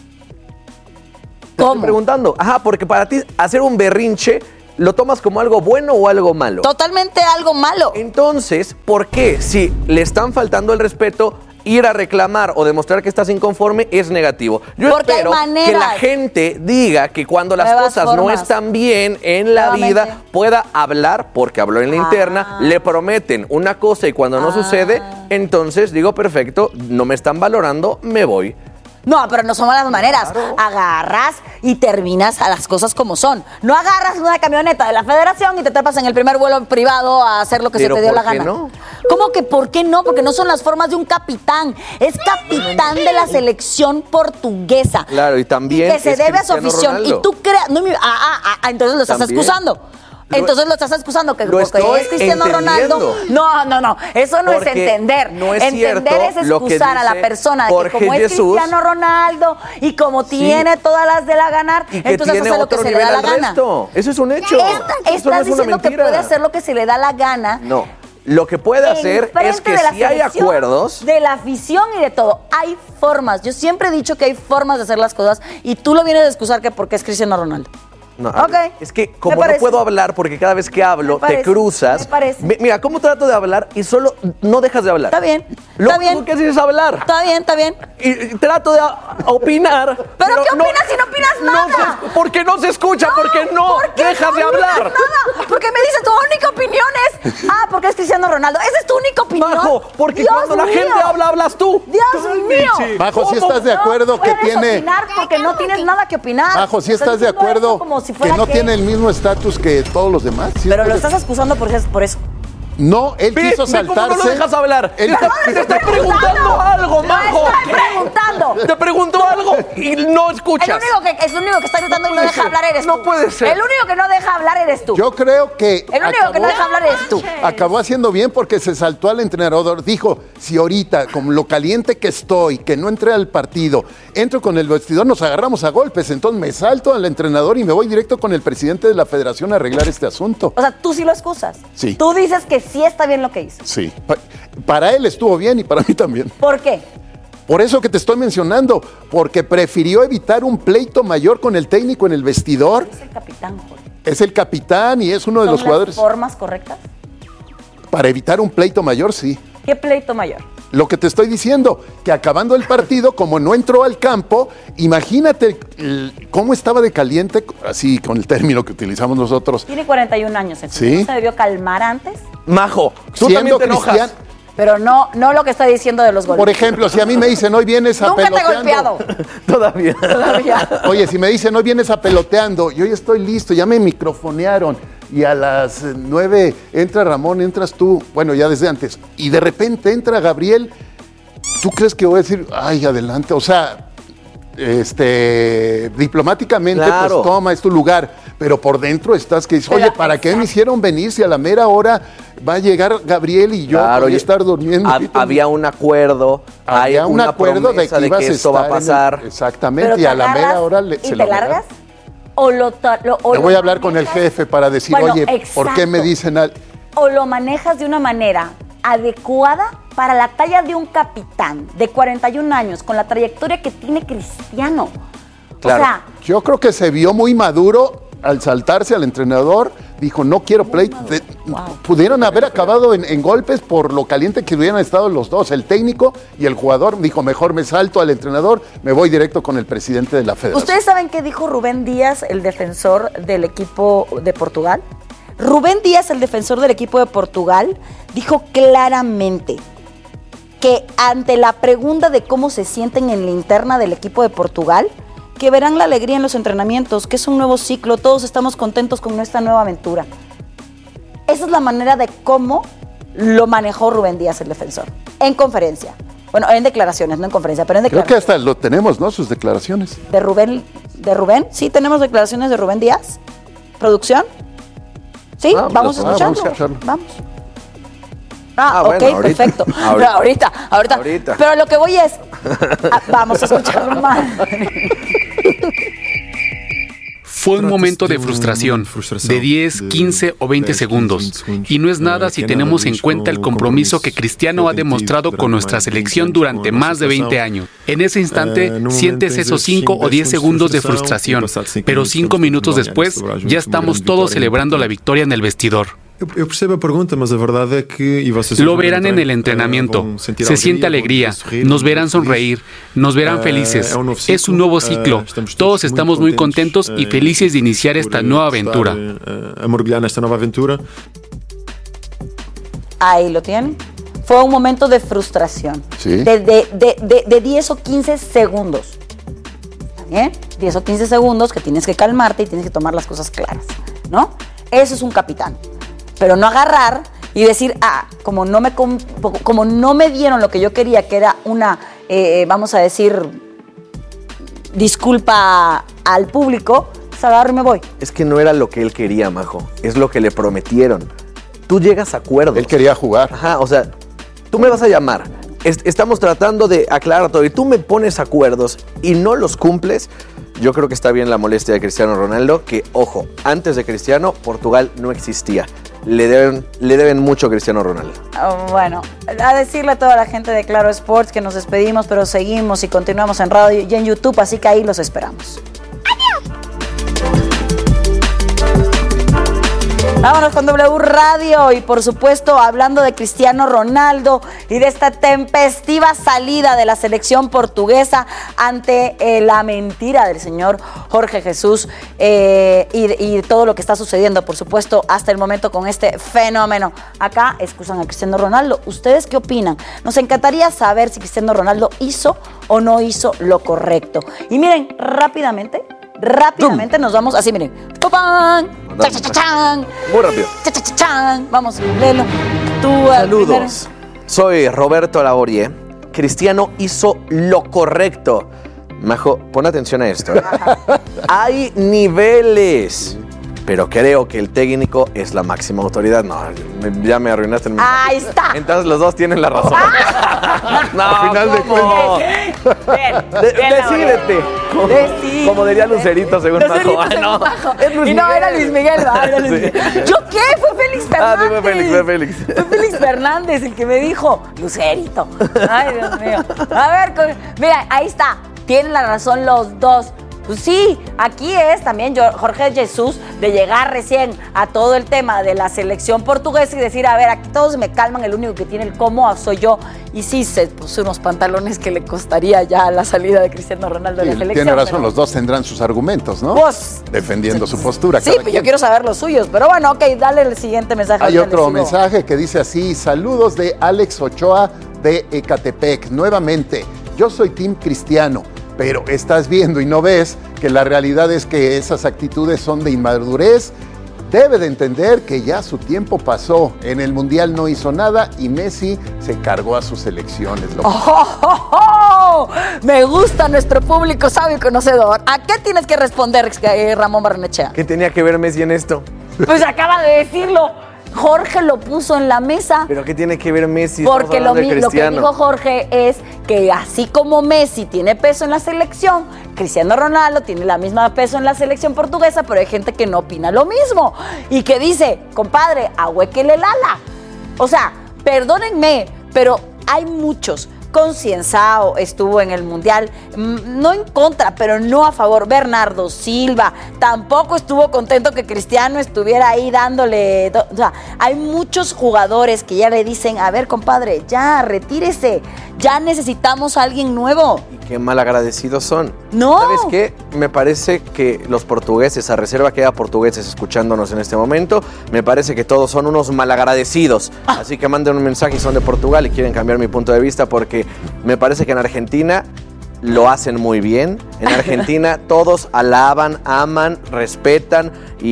Te ¿Cómo? estoy preguntando. Ajá, porque para ti hacer un berrinche ¿lo tomas como algo bueno o algo malo? Totalmente algo malo. Entonces, ¿por qué si le están faltando el respeto, ir a reclamar o demostrar que estás inconforme es negativo? Yo Porque espero que la gente diga que cuando las Nuevas cosas formas. no están bien en la Nuevamente. vida, pueda hablar, porque habló en la Ah. interna, le prometen una cosa y cuando no Ah. sucede, entonces digo, perfecto, no me están valorando, me voy. No, pero no son las maneras. Claro. Agarras y terminas a las cosas como son. No agarras una camioneta de la federación y te trepas en el primer vuelo privado a hacer lo que ¿Pero se te dio por la qué gana. no? ¿Cómo que por qué no? Porque no son las formas de un capitán. Es capitán de la selección portuguesa. Claro, y también que se es debe a su Cristiano afición. Ronaldo. Y tú creas... No, ah, ah, ah, entonces lo estás ¿También? excusando. Entonces lo estás excusando que Lo porque estoy es Cristiano entendiendo. Ronaldo. No, no, no. Eso no Porque es entender. no es entender cierto es lo que excusar a la dice persona de que Jorge como es Jesús, Cristiano Ronaldo y como sí, tiene todas las de la ganar, y que entonces tiene hace lo que otro se le da nivel la al gana. resto. Eso es un hecho. Esta- Eso no estás es una diciendo que mentira. puede hacer lo que se le da la gana. No, lo que puede hacer enfrente es que de la si hay selección, acuerdos... de la afición y de todo, hay formas. Yo siempre he dicho que hay formas de hacer las cosas y tú lo vienes a excusar que porque es Cristiano Ronaldo. No, Ok. es que como Me no parece. puedo hablar porque cada vez que hablo Me parece, te cruzas. me parece. Mi- Mira, ¿cómo trato de hablar y solo no dejas de hablar? Está bien, Lo está único bien. que haces es hablar. Está bien, está bien. Y, y trato de a- opinar. ¿Pero qué opinas si no opinas no nada? se- porque no se escucha, porque no ¿Por qué dejas no de opinas hablar. nada? Porque me dices tu única opinión es, ah, porque es Cristiano Ronaldo. ¿Esa es tu única opinión? Majo, porque Dios cuando la mío. gente habla, hablas tú. Dios mío. Majo, si ¿Cómo estás de acuerdo no que puedes tiene... opinar porque no tienes nada que opinar. Majo, si Estás estás de diciendo acuerdo eso como si que fuera no tiene el mismo estatus que todos los demás. ¿Sí Pero lo estás de- estás excusando por eso. Por eso. No, él Ve, quiso ve cómo saltarse. no lo dejas hablar. Él- Te, te estoy preguntando algo, ¡No Majo. estoy preguntando! Te pregunto algo y no El escuchas. único que, es el único que está gritando y no puede deja ser. hablar eres tú. No puede ser. El único que no deja hablar eres tú. Yo creo que El único que no deja hablar eres tú. acabó haciendo bien porque se saltó al entrenador. Dijo, si ahorita, como lo caliente que estoy, que no entré al partido, entro con el vestidor, nos agarramos a golpes. Entonces me salto al entrenador y me voy directo con el presidente de la federación a arreglar este asunto. O sea, tú sí lo excusas. Sí. Tú dices que sí está bien lo que hizo. Sí. Pa- Para él estuvo bien y para mí también. ¿Por qué? Por eso que te estoy mencionando, porque prefirió evitar un pleito mayor con el técnico en el vestidor. Es el capitán, Jorge. Es el capitán y es uno de ¿Son los las jugadores. formas correctas? Para evitar un pleito mayor, sí. ¿Qué pleito mayor? Lo que te estoy diciendo, que acabando el partido, como no entró al campo, imagínate el- cómo estaba de caliente, así con el término que utilizamos nosotros. Tiene cuarenta y un años. entonces Sí. ¿No se debió calmar antes? Majo, tú Siendo también te enojas. cristian- Pero no, no lo que está diciendo de los goles. Por ejemplo, si a mí me dicen, hoy vienes a Nunca te he peloteando. golpeado. Todavía. Todavía. Oye, si me dicen, hoy vienes a peloteando, yo ya estoy listo, ya me microfonearon. Y a las eh, nueve entra Ramón, entras tú, bueno, ya desde antes. Y de repente entra Gabriel, ¿tú crees que voy a decir, ay, adelante? O sea, este, diplomáticamente, Claro. pues toma, es tu lugar. Pero por dentro estás que dices, Pero, oye, ¿para qué me hicieron venir si a la mera hora va a llegar Gabriel y yo Claro, voy a y- estar durmiendo? Hab- había un acuerdo, hay Había un una acuerdo de promesa que de ibas que a esto va a estar en el- pasar. exactamente, Pero y te a la mera agarras hora le, ¿Y se te lo largas? negaron. ¿O lo, ta- lo- o Me lo voy a hablar con el manejas- jefe para decir, Bueno, oye, ¿por qué me exacto. dicen al... O lo manejas de una manera adecuada para la talla de un capitán de cuarenta y un años, con la trayectoria que tiene Cristiano. Claro. O sea, Yo creo que se vio muy maduro al saltarse al entrenador, dijo, no quiero pleito. De- Pudieron haber acabado en, en golpes por lo caliente que hubieran estado los dos, el técnico y el jugador. Dijo, mejor me salto al entrenador, me voy directo con el presidente de la federación. ¿ustedes saben qué dijo Rubén Díaz, el defensor del equipo de Portugal? Rubén Díaz, el defensor del equipo de Portugal, dijo claramente que ante la pregunta de cómo se sienten en la interna del equipo de Portugal, que verán la alegría en los entrenamientos, que es un nuevo ciclo, todos estamos contentos con nuestra nueva aventura. Esa es la manera de cómo lo manejó Rubén Díaz, el defensor, en conferencia. Bueno, en declaraciones, no en conferencia, pero en Creo declaraciones. que hasta lo tenemos, ¿no? Sus declaraciones. ¿De Rubén? ¿De Rubén? Sí, tenemos declaraciones de Rubén Díaz. ¿Producción? Sí, Ah, vamos pues, a ah, escucharlo. vamos a escucharlo. Vamos. Ah, Ah, ok, bueno, ahorita. perfecto. Ahorita. Pero ahorita, ahorita, Ahorita. Pero lo que voy es, ah, vamos a escucharlo más. Fue un momento de frustración, de diez, quince o veinte segundos. Y no es nada si tenemos en cuenta el compromiso que Cristiano ha demostrado con nuestra selección durante más de veinte años. En ese instante sientes esos cinco o diez segundos de frustración, pero cinco minutos después ya estamos todos celebrando la victoria en el vestidor. Eu percebo a pergunta, mas a verdade é que e vocês Lo verán en el entrenamiento. Se siente alegría, nos verán sonreír, nos verán felices. Es un nuevo ciclo. Todos estamos muy contentos y felices de iniciar esta nueva aventura. a mergulhar nesta nova aventura. Ahí lo tienen. Fue un momento de frustración. Sí. De, de, de, de, de diez o quince segundos. ¿Está bien? diez o quince segundos que tienes que calmarte y tienes que tomar las cosas claras, ¿no? Eso es un capitán. Pero no agarrar y decir, ah, como no me, como no me dieron lo que yo quería, que era una, eh, vamos a decir, disculpa al público, pues agarro y me voy. Es que no era lo que él quería, Majo. Es lo que le prometieron. Tú llegas a acuerdos. Él quería jugar. Ajá, o sea, tú me vas a llamar. Est- estamos tratando de aclarar todo y tú me pones acuerdos y no los cumples. Yo creo que está bien la molestia de Cristiano Ronaldo, que, ojo, antes de Cristiano, Portugal no existía. Le deben, le deben mucho a Cristiano Ronaldo. Oh, bueno, a decirle a toda la gente de Claro Sports que nos despedimos, pero seguimos y continuamos en radio y en YouTube, así que ahí los esperamos. Vámonos con W Radio y por supuesto hablando de Cristiano Ronaldo y de esta tempestiva salida de la selección portuguesa ante eh, la mentira del señor Jorge Jesús eh, y, y todo lo que está sucediendo, por supuesto, hasta el momento con este fenómeno. Acá excusan a Cristiano Ronaldo. ¿Ustedes qué opinan? Nos encantaría saber si Cristiano Ronaldo hizo o no hizo lo correcto. Y miren, rápidamente... Rápidamente nos vamos, así miren. ¡Pupán! ¡Cha, cha, cha, chan! Muy rápido. ¡Cha, cha, cha, chan! Vamos, léelo. Tú, Saludos. Soy Roberto Laborie. Cristiano hizo lo correcto. Majo, pon atención a esto. ¿eh? Hay niveles. Pero creo que el técnico es la máxima autoridad. No, me- ya me arruinaste el mensaje. Ahí está. Entonces los dos tienen la razón. no, Al final de ¿cómo? De- Decídete. Como, Decídete. como diría Lucerito según Lucerito Majo. según no, Majo. es Luis Y no, Miguel. era Luis Miguel, ¿va? Era Luis Sí. Miguel. ¿Yo qué? Fue Félix Fernández. Ah, sí, fue Félix, fue Félix. Fue Félix Fernández el que me dijo, Lucerito. Ay, Dios mío. A ver, con- mira, ahí está. Tienen la razón los dos. Pues sí, aquí es también yo- Jorge Jesús de llegar recién a todo el tema de la selección portuguesa y decir, a ver, aquí todos me calman, el único que tiene el cómo soy yo. Y sí, se puso unos pantalones que le costaría ya la salida de Cristiano Ronaldo de la Sí, selección. tiene razón, pero- los dos tendrán sus argumentos, ¿no? Pues, defendiendo su postura. Sí, cada pero yo quien. quiero saber los suyos. Pero bueno, ok, dale el siguiente mensaje. Hay ahorita otro le sigo. mensaje que dice así: saludos de Alex Ochoa de Ecatepec. Nuevamente, yo soy Team Cristiano, pero estás viendo y no ves que la realidad es que esas actitudes son de inmadurez. Debe de entender que ya su tiempo pasó. En el Mundial no hizo nada y Messi se cargó a sus elecciones. Lo- ¡Oh, oh, oh! Me gusta nuestro público sabio y conocedor. ¿A qué tienes que responder, eh, Ramón Barnechea? ¿Qué tenía que ver Messi en esto? Pues acaba de decirlo. Jorge lo puso en la mesa. ¿Pero qué tiene que ver Messi? Estamos Porque lo, hablando de mi- lo que Cristiano. dijo Jorge es que así como Messi tiene peso en la selección, Cristiano Ronaldo tiene la misma peso en la selección portuguesa, pero hay gente que no opina lo mismo. Y que dice, compadre, ahuéquele el ala. O sea, perdónenme, pero hay muchos. Concienzao estuvo en el Mundial, mm, no en contra, pero no a favor. Bernardo Silva tampoco estuvo contento que Cristiano estuviera ahí dándole. do- O sea, hay muchos jugadores que ya le dicen, a ver, compadre, ya, retírese, ya necesitamos a alguien nuevo. Qué mal agradecidos son. No. ¿Sabes qué? Me parece que los portugueses, a reserva que haya portugueses escuchándonos en este momento, me parece que todos son unos malagradecidos. Ah. Así que manden un mensaje y son de Portugal y quieren cambiar mi punto de vista porque me parece que en Argentina lo hacen muy bien. En Argentina todos alaban, aman, respetan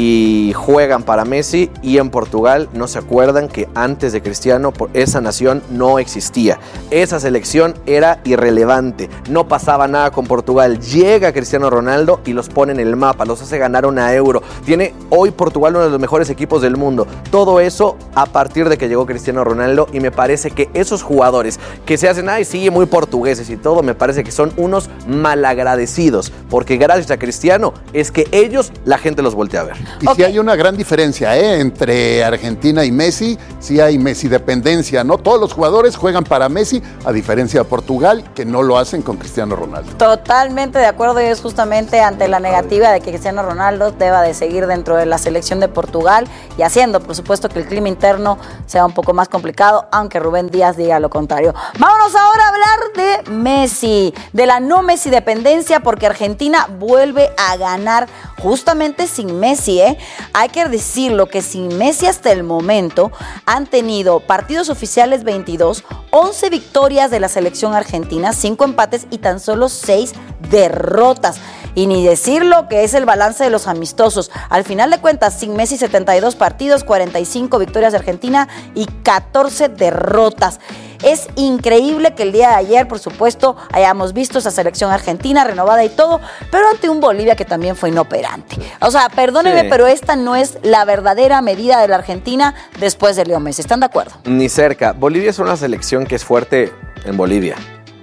y juegan para Messi. Y en Portugal no se acuerdan que antes de Cristiano esa nación no existía. Esa selección era irrelevante. No pasaba nada con Portugal. Llega Cristiano Ronaldo y los pone en el mapa, los hace ganar una Euro. Tiene hoy Portugal uno de los mejores equipos del mundo. Todo eso a partir de que llegó Cristiano Ronaldo, y me parece que esos jugadores que se hacen, ay sí, muy portugueses y todo, me parece que son unos malagradecidos, porque gracias a Cristiano es que ellos, la gente los voltea a ver. Y okay. sí hay una gran diferencia ¿eh? entre Argentina y Messi, sí hay Messi dependencia, ¿no? Todos los jugadores juegan para Messi, a diferencia de Portugal, que no lo hacen con Cristiano Ronaldo. Totalmente de acuerdo, y es justamente ante la negativa de que Cristiano Ronaldo deba de seguir dentro de la selección de Portugal, y haciendo, por supuesto, que el clima interno sea un poco más complicado, aunque Rubén Díaz diga lo contrario. Vámonos ahora a hablar de Messi, de la no Messi dependencia, porque Argentina vuelve a ganar justamente sin Messi, ¿eh? Hay que decirlo que sin Messi hasta el momento han tenido partidos oficiales veintidós, once victorias de la selección argentina, cinco empates y tan solo seis derrotas. Y ni decir lo que es el balance de los amistosos. Al final de cuentas, sin Messi, setenta y dos partidos, cuarenta y cinco victorias de Argentina y catorce derrotas. Es increíble que el día de ayer, por supuesto, hayamos visto esa selección argentina renovada y todo, pero ante un Bolivia que también fue inoperante. O sea, perdónenme, sí. pero esta no es la verdadera medida de la Argentina después de Leo Messi. ¿Están de acuerdo? Ni cerca. Bolivia es una selección que es fuerte en Bolivia.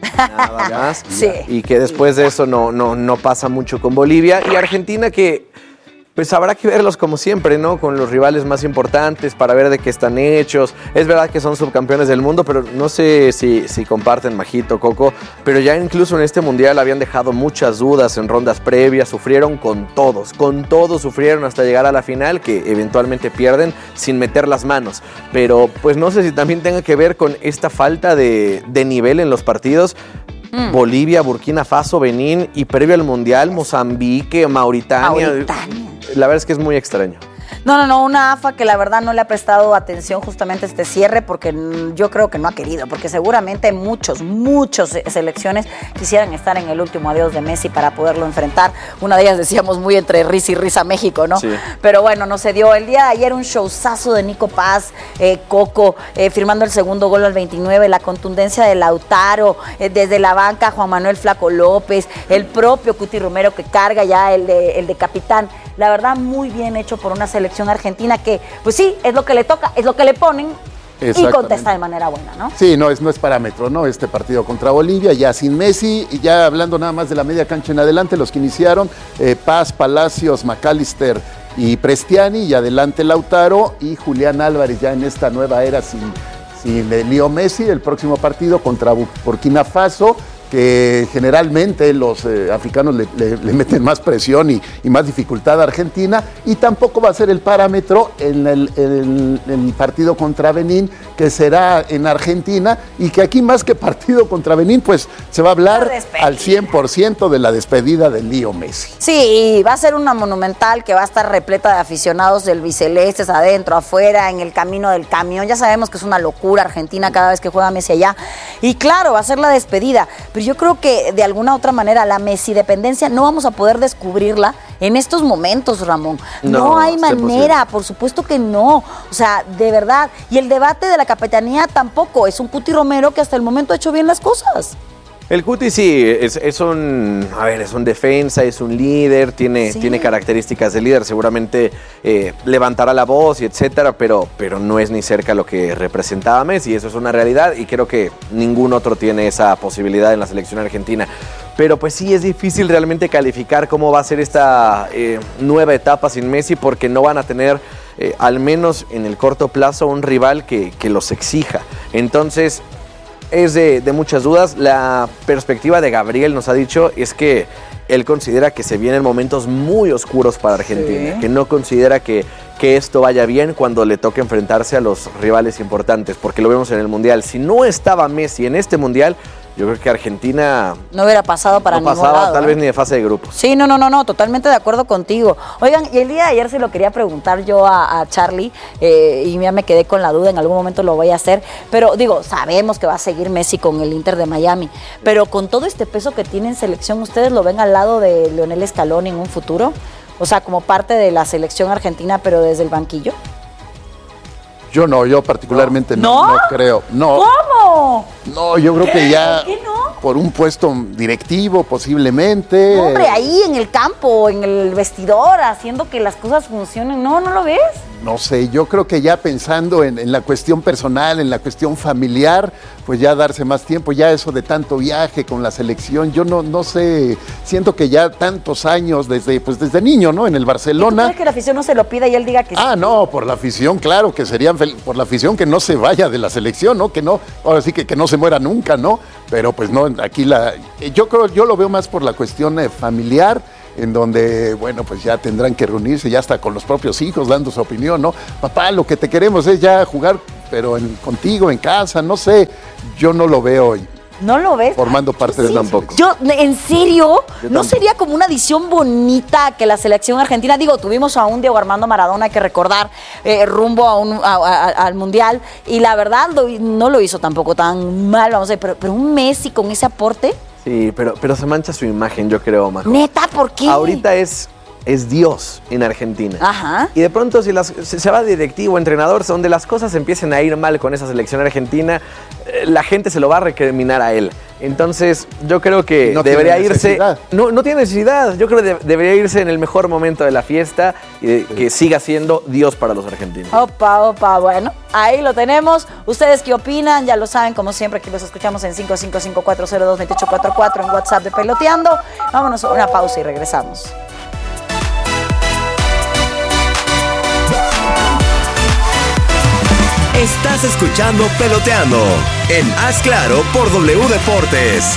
Nada más. Sí. Y que después de eso no, no, no pasa mucho con Bolivia. Y Argentina que, pues habrá que verlos como siempre, ¿no? Con los rivales más importantes para ver de qué están hechos. Es verdad que son subcampeones del mundo, pero no sé si, si comparten, Majito, Coco, pero ya incluso en este mundial habían dejado muchas dudas en rondas previas. Sufrieron con todos, con todos sufrieron hasta llegar a la final, que eventualmente pierden sin meter las manos. Pero pues no sé si también tenga que ver con esta falta de, de nivel en los partidos. Mm. Bolivia, Burkina Faso, Benín y previo al mundial, Mozambique, Mauritania. Mauritania. La verdad es que es muy extraño. No, no, no, una A F A que la verdad no le ha prestado atención justamente a este cierre, porque yo creo que no ha querido, porque seguramente muchos, muchos selecciones quisieran estar en el último adiós de Messi para poderlo enfrentar. Una de ellas decíamos muy entre risa y risa México, ¿no? Sí. Pero bueno, no se dio. El día de ayer un showzazo de Nico Paz, eh, Coco, eh, firmando el segundo gol al veintinueve, la contundencia de Lautaro, eh, desde la banca Juan Manuel Flaco López, el propio Cuti Romero que carga ya el de, el de capitán. La verdad, muy bien hecho por una selección argentina que, pues sí, es lo que le toca, es lo que le ponen y contesta de manera buena, ¿no? Sí, no es, no es parámetro, ¿no? Este partido contra Bolivia, ya sin Messi, y ya hablando nada más de la media cancha en adelante, los que iniciaron, eh, Paz, Palacios, McAllister y Prestiani, y adelante Lautaro y Julián Álvarez ya en esta nueva era sin, sin Leo Messi. El próximo partido contra Burkina Faso, que generalmente los eh, africanos le, le, le meten más presión y, y más dificultad a Argentina, y tampoco va a ser el parámetro en el, el, el partido contra Benín, que será en Argentina, y que aquí más que partido contra Benín, pues se va a hablar al cien por ciento de la despedida de Leo Messi. Sí, va a ser una monumental que va a estar repleta de aficionados del bicelestes, adentro, afuera, en el camino del camión. Ya sabemos que es una locura Argentina cada vez que juega Messi allá, y claro, va a ser la despedida. Pero yo creo que de alguna u otra manera la Messi dependencia no vamos a poder descubrirla en estos momentos, Ramón. No, no hay manera, por supuesto que no. O sea, de verdad. Y el debate de la capitanía tampoco. Es un Cuti Romero que hasta el momento ha hecho bien las cosas. El Cuti sí, es, es un, a ver, es un defensa, es un líder, tiene, sí. tiene características de líder, seguramente eh, levantará la voz y etcétera, pero, pero no es ni cerca lo que representaba Messi, eso es una realidad, y creo que ningún otro tiene esa posibilidad en la selección argentina. Pero pues sí, es difícil realmente calificar cómo va a ser esta eh, nueva etapa sin Messi, porque no van a tener, eh, al menos en el corto plazo, un rival que, que los exija. Entonces, es de, de muchas dudas. La perspectiva de Gabriel nos ha dicho es que él considera que se vienen momentos muy oscuros para Argentina, sí. que no considera que, que esto vaya bien cuando le toque enfrentarse a los rivales importantes, porque lo vemos en el Mundial. Si no estaba Messi en este Mundial, yo creo que Argentina no hubiera pasado para no ningún pasaba lado, tal ¿eh? vez ni de fase de grupos. Sí, no, no, no, no, totalmente de acuerdo contigo. Oigan, y el día de ayer se lo quería preguntar yo a, a Charlie eh, y ya me quedé con la duda, en algún momento lo voy a hacer, pero digo, sabemos que va a seguir Messi con el Inter de Miami, pero con todo este peso que tiene en selección, ¿ustedes lo ven al lado de Lionel Scaloni en un futuro? O sea, como parte de la selección argentina, pero desde el banquillo. Yo no, yo particularmente no, ¿No? no creo. No. ¿Cómo? No, yo creo ¿Qué? que ya ¿Por qué no? por un puesto directivo posiblemente. No, hombre, ahí en el campo, en el vestidor, haciendo que las cosas funcionen. No, ¿no lo ves? No sé, yo creo que ya pensando en, en la cuestión personal, en la cuestión familiar, pues ya darse más tiempo, ya eso de tanto viaje con la selección, yo no, no sé, siento que ya tantos años desde, pues desde niño, ¿no? En el Barcelona. ¿Y tú crees que la afición no se lo pida y él diga que sí? Ah, no, por la afición, claro, que serían fel- por la afición que no se vaya de la selección, ¿no? Que no, ahora sí que, que no se muera nunca, ¿no? Pero pues no, aquí la, yo creo, yo lo veo más por la cuestión eh, familiar, en donde, bueno, pues ya tendrán que reunirse ya hasta con los propios hijos dando su opinión, ¿no? Papá, lo que te queremos es ya jugar, pero en, contigo, en casa, no sé, yo no lo veo ¿No lo ves? formando parte de tampoco. Yo, ¿en serio? Yo ¿No tampoco. sería como una adición bonita que la selección argentina? Digo, tuvimos a un Diego Armando Maradona, hay que recordar, eh, rumbo a un, a- a- al Mundial, y la verdad lo- no lo hizo tampoco tan mal, vamos a ver, pero, pero un Messi con ese aporte, Sí, pero, pero se mancha su imagen, yo creo, Majo. neta, ¿por qué? Ahorita es, es Dios en Argentina. Ajá. Y de pronto si las, se, se va directivo, entrenador, donde las cosas empiecen a ir mal con esa selección argentina, eh, la gente se lo va a recriminar a él. Entonces, yo creo que Y no debería tiene irse. necesidad. No, no tiene necesidad. Yo creo que de- debería irse en el mejor momento de la fiesta y de- que siga siendo Dios para los argentinos. Opa, opa, bueno, ahí lo tenemos. ¿Ustedes qué opinan? Ya lo saben, como siempre, aquí los escuchamos en cinco cinco cinco, cuatro cero dos, dos ocho cuatro cuatro en WhatsApp de Peloteando. Vámonos a una pausa y regresamos. Estás escuchando Peloteando en Haz Claro por W Deportes.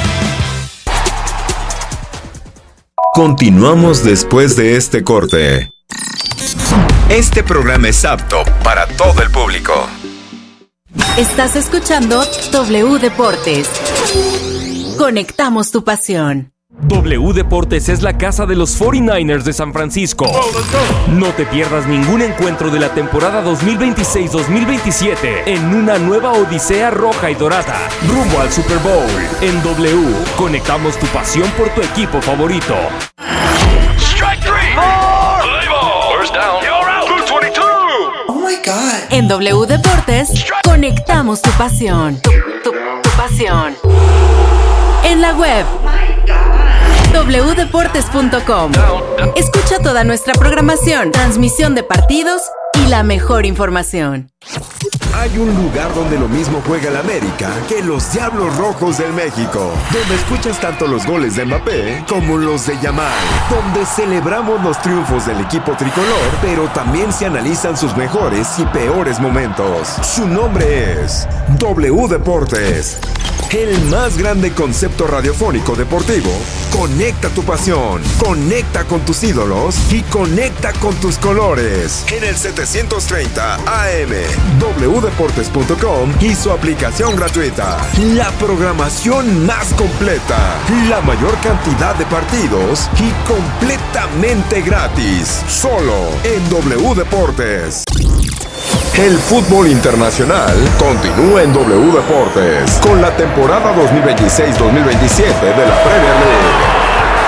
Continuamos después de este corte. Este programa es apto para todo el público. Estás escuchando W Deportes. Conectamos tu pasión. W Deportes es la casa de los cuarenta y nueve ers de San Francisco. No te pierdas ningún encuentro de la temporada dos mil veintiséis dos mil veintisiete en una nueva odisea roja y dorada, rumbo al Super Bowl. En W, conectamos tu pasión por tu equipo favorito. Strike three. Play ball. First down. You're out. Blue twenty-two. Oh my God. En W Deportes, conectamos tu pasión. Tu, tu, tu pasión. En la web doble u deportes punto com. Escucha toda nuestra programación, transmisión de partidos y la mejor información. Hay un lugar donde lo mismo juega el América que los Diablos Rojos del México, donde escuchas tanto los goles de Mbappé como los de Yamal, donde celebramos los triunfos del equipo tricolor, pero también se analizan sus mejores y peores momentos. Su nombre es W Deportes. El más grande concepto radiofónico deportivo. Conecta tu pasión, conecta con tus ídolos y conecta con tus colores. En el setecientos treinta A M, doble u deportes punto com y su aplicación gratuita. La programación más completa, la mayor cantidad de partidos y completamente gratis. Solo en W Deportes. El fútbol internacional continúa en W Deportes con la temporada dos mil veintiséis dos mil veintisiete de la Premier League.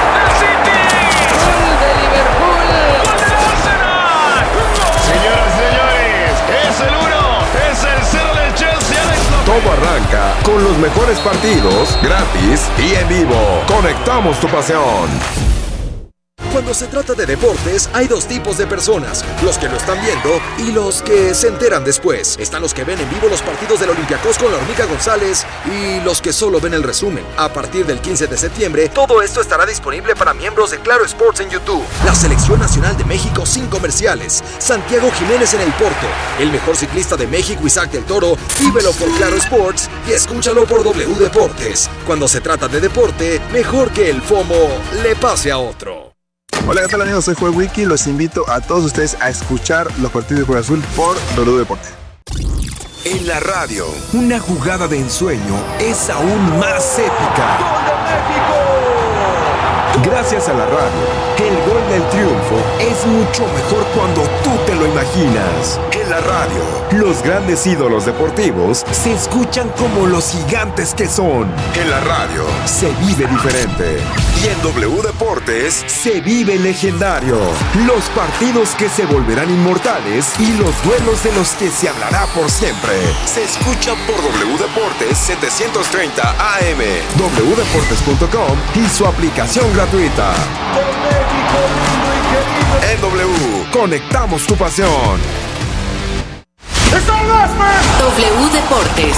Señoras y señores, es el uno, es el cero del Chelsea. Alex López. Todo arranca con los mejores partidos, gratis y en vivo. Conectamos tu pasión. Cuando se trata de deportes, hay dos tipos de personas, los que lo están viendo y los que se enteran después. Están los que ven en vivo los partidos del Olympiacos con la Hormiga González y los que solo ven el resumen. A partir del quince de septiembre, todo esto estará disponible para miembros de Claro Sports en YouTube. La Selección Nacional de México sin comerciales. Santiago Jiménez en el Porto. El mejor ciclista de México, Isaac del Toro. Vívelo por Claro Sports y escúchalo por W Deportes. Cuando se trata de deporte, mejor que el FOMO le pase a otro. Hola, ¿qué tal amigos? Soy Joel Wiki. Los invito a todos ustedes a escuchar los partidos de Cruz Azul por W Deportes. En la radio, una jugada de ensueño es aún más épica. ¡Gol de México! Gracias a la radio, el gol del triunfo es mucho mejor cuando tú te lo imaginas. En la radio, los grandes ídolos deportivos se escuchan como los gigantes que son. En la radio, se vive diferente. Y en W Deportes, se vive legendario. Los partidos que se volverán inmortales y los duelos de los que se hablará por siempre. Se escucha por W Deportes setecientos treinta A M, w deportes punto com y su aplicación gratuita. En W, conectamos tu pasión. W Deportes.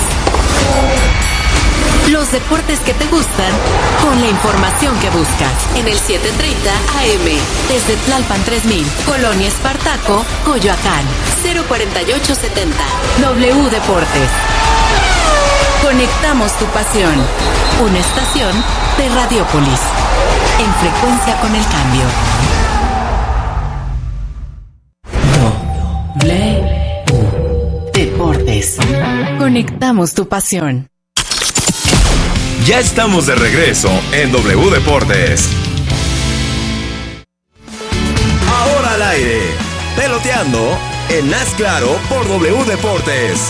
Los deportes que te gustan con la información que buscas. En el setecientos treinta A M, desde Tlalpan tres mil, Colonia Espartaco, Coyoacán, cero cuarenta y ocho setenta. W Deportes. Conectamos tu pasión. Una estación de Radiópolis. En frecuencia con el cambio. W Deportes. Conectamos tu pasión. Ya estamos de regreso en W Deportes. Ahora al aire, peloteando en Haz Claro por W Deportes.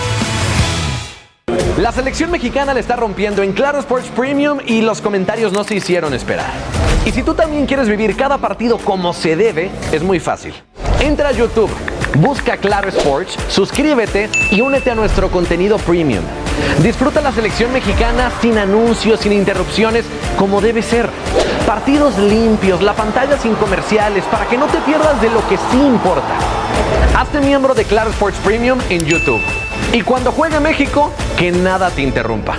La selección mexicana le está rompiendo en Claro Sports Premium y los comentarios no se hicieron esperar. Y si tú también quieres vivir cada partido como se debe, es muy fácil. Entra a YouTube, busca Claro Sports, suscríbete y únete a nuestro contenido premium. Disfruta la selección mexicana sin anuncios, sin interrupciones, como debe ser. Partidos limpios, la pantalla sin comerciales, para que no te pierdas de lo que sí importa. Hazte miembro de Claro Sports Premium en YouTube. Y cuando juegue México, que nada te interrumpa.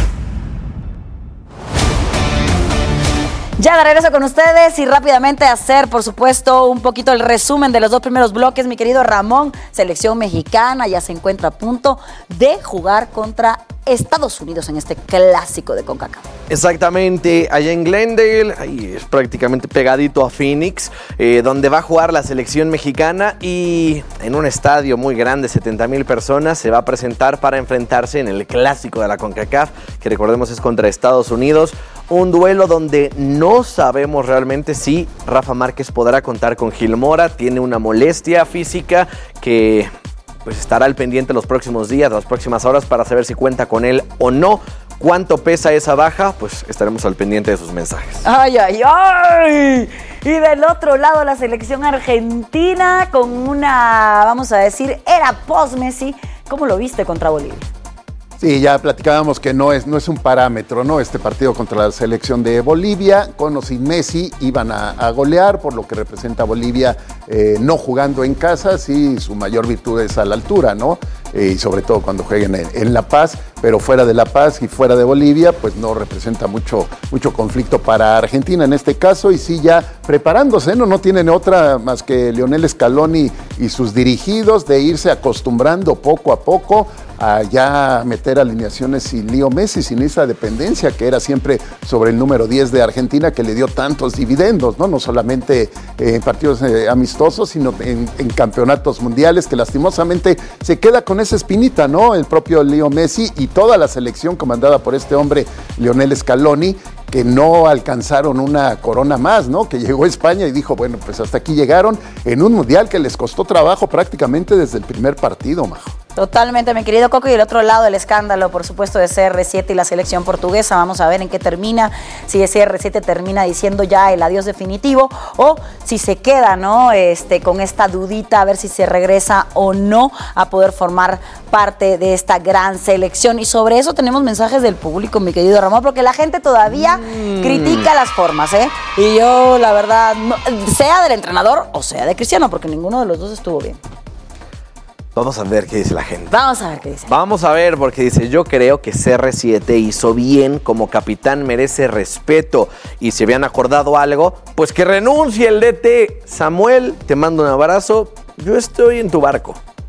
Ya de regreso con ustedes y rápidamente hacer, por supuesto, un poquito el resumen de los dos primeros bloques. Mi querido Ramón, selección mexicana ya se encuentra a punto de jugar contra Estados Unidos en este clásico de CONCACAF. Exactamente, allá en Glendale, ahí es prácticamente pegadito a Phoenix, eh, donde va a jugar la selección mexicana y en un estadio muy grande, setenta mil personas, se va a presentar para enfrentarse en el clásico de la CONCACAF, que recordemos es contra Estados Unidos. Un duelo donde no sabemos realmente si Rafa Márquez podrá contar con Gil Mora. Tiene una molestia física que pues estará al pendiente los próximos días, las próximas horas para saber si cuenta con él o no. ¿Cuánto pesa esa baja? Pues estaremos al pendiente de sus mensajes. ¡Ay, ay, ay! Y del otro lado la selección argentina con una, vamos a decir, era post-Messi. ¿Cómo lo viste contra Bolivia? Sí, ya platicábamos que no es, no es un parámetro, ¿no? Este partido contra la selección de Bolivia, con o sin Messi, iban a, a golear, por lo que representa a Bolivia eh, no jugando en casa, sí, su mayor virtud es a la altura, ¿no? Eh, y sobre todo cuando jueguen en, en La Paz, pero fuera de La Paz y fuera de Bolivia, pues no representa mucho, mucho conflicto para Argentina en este caso, y sí ya preparándose, ¿no? No tienen otra más que Lionel Scaloni y sus dirigidos de irse acostumbrando poco a poco a ya meter alineaciones sin Leo Messi, sin esa dependencia que era siempre sobre el número diez de Argentina, que le dio tantos dividendos, ¿no? No solamente en partidos eh, amistosos, sino en, en campeonatos mundiales, que lastimosamente se queda con esa espinita, ¿no? El propio Leo Messi y toda la selección comandada por este hombre, Lionel Scaloni, que no alcanzaron una corona más, ¿no? Que llegó a España y dijo, bueno, pues hasta aquí llegaron en un mundial que les costó trabajo prácticamente desde el primer partido, Majo. Totalmente, mi querido Coco, y el otro lado el escándalo, por supuesto, de C R siete y la selección portuguesa. Vamos a ver en qué termina, si C R siete termina diciendo ya el adiós definitivo o si se queda, ¿no? Este, con esta dudita, a ver si se regresa o no a poder formar parte de esta gran selección. Y sobre eso tenemos mensajes del público, mi querido Ramón, porque la gente todavía mm. critica las formas, ¿eh? Y yo, la verdad, no, sea del entrenador o sea de Cristiano, porque ninguno de los dos estuvo bien. Vamos a ver qué dice la gente. Vamos a ver qué dice. Vamos a ver, porque dice, yo creo que C R siete hizo bien, como capitán merece respeto. Y si habían acordado algo, pues que renuncie el D T. Samuel, te mando un abrazo. Yo estoy en tu barco.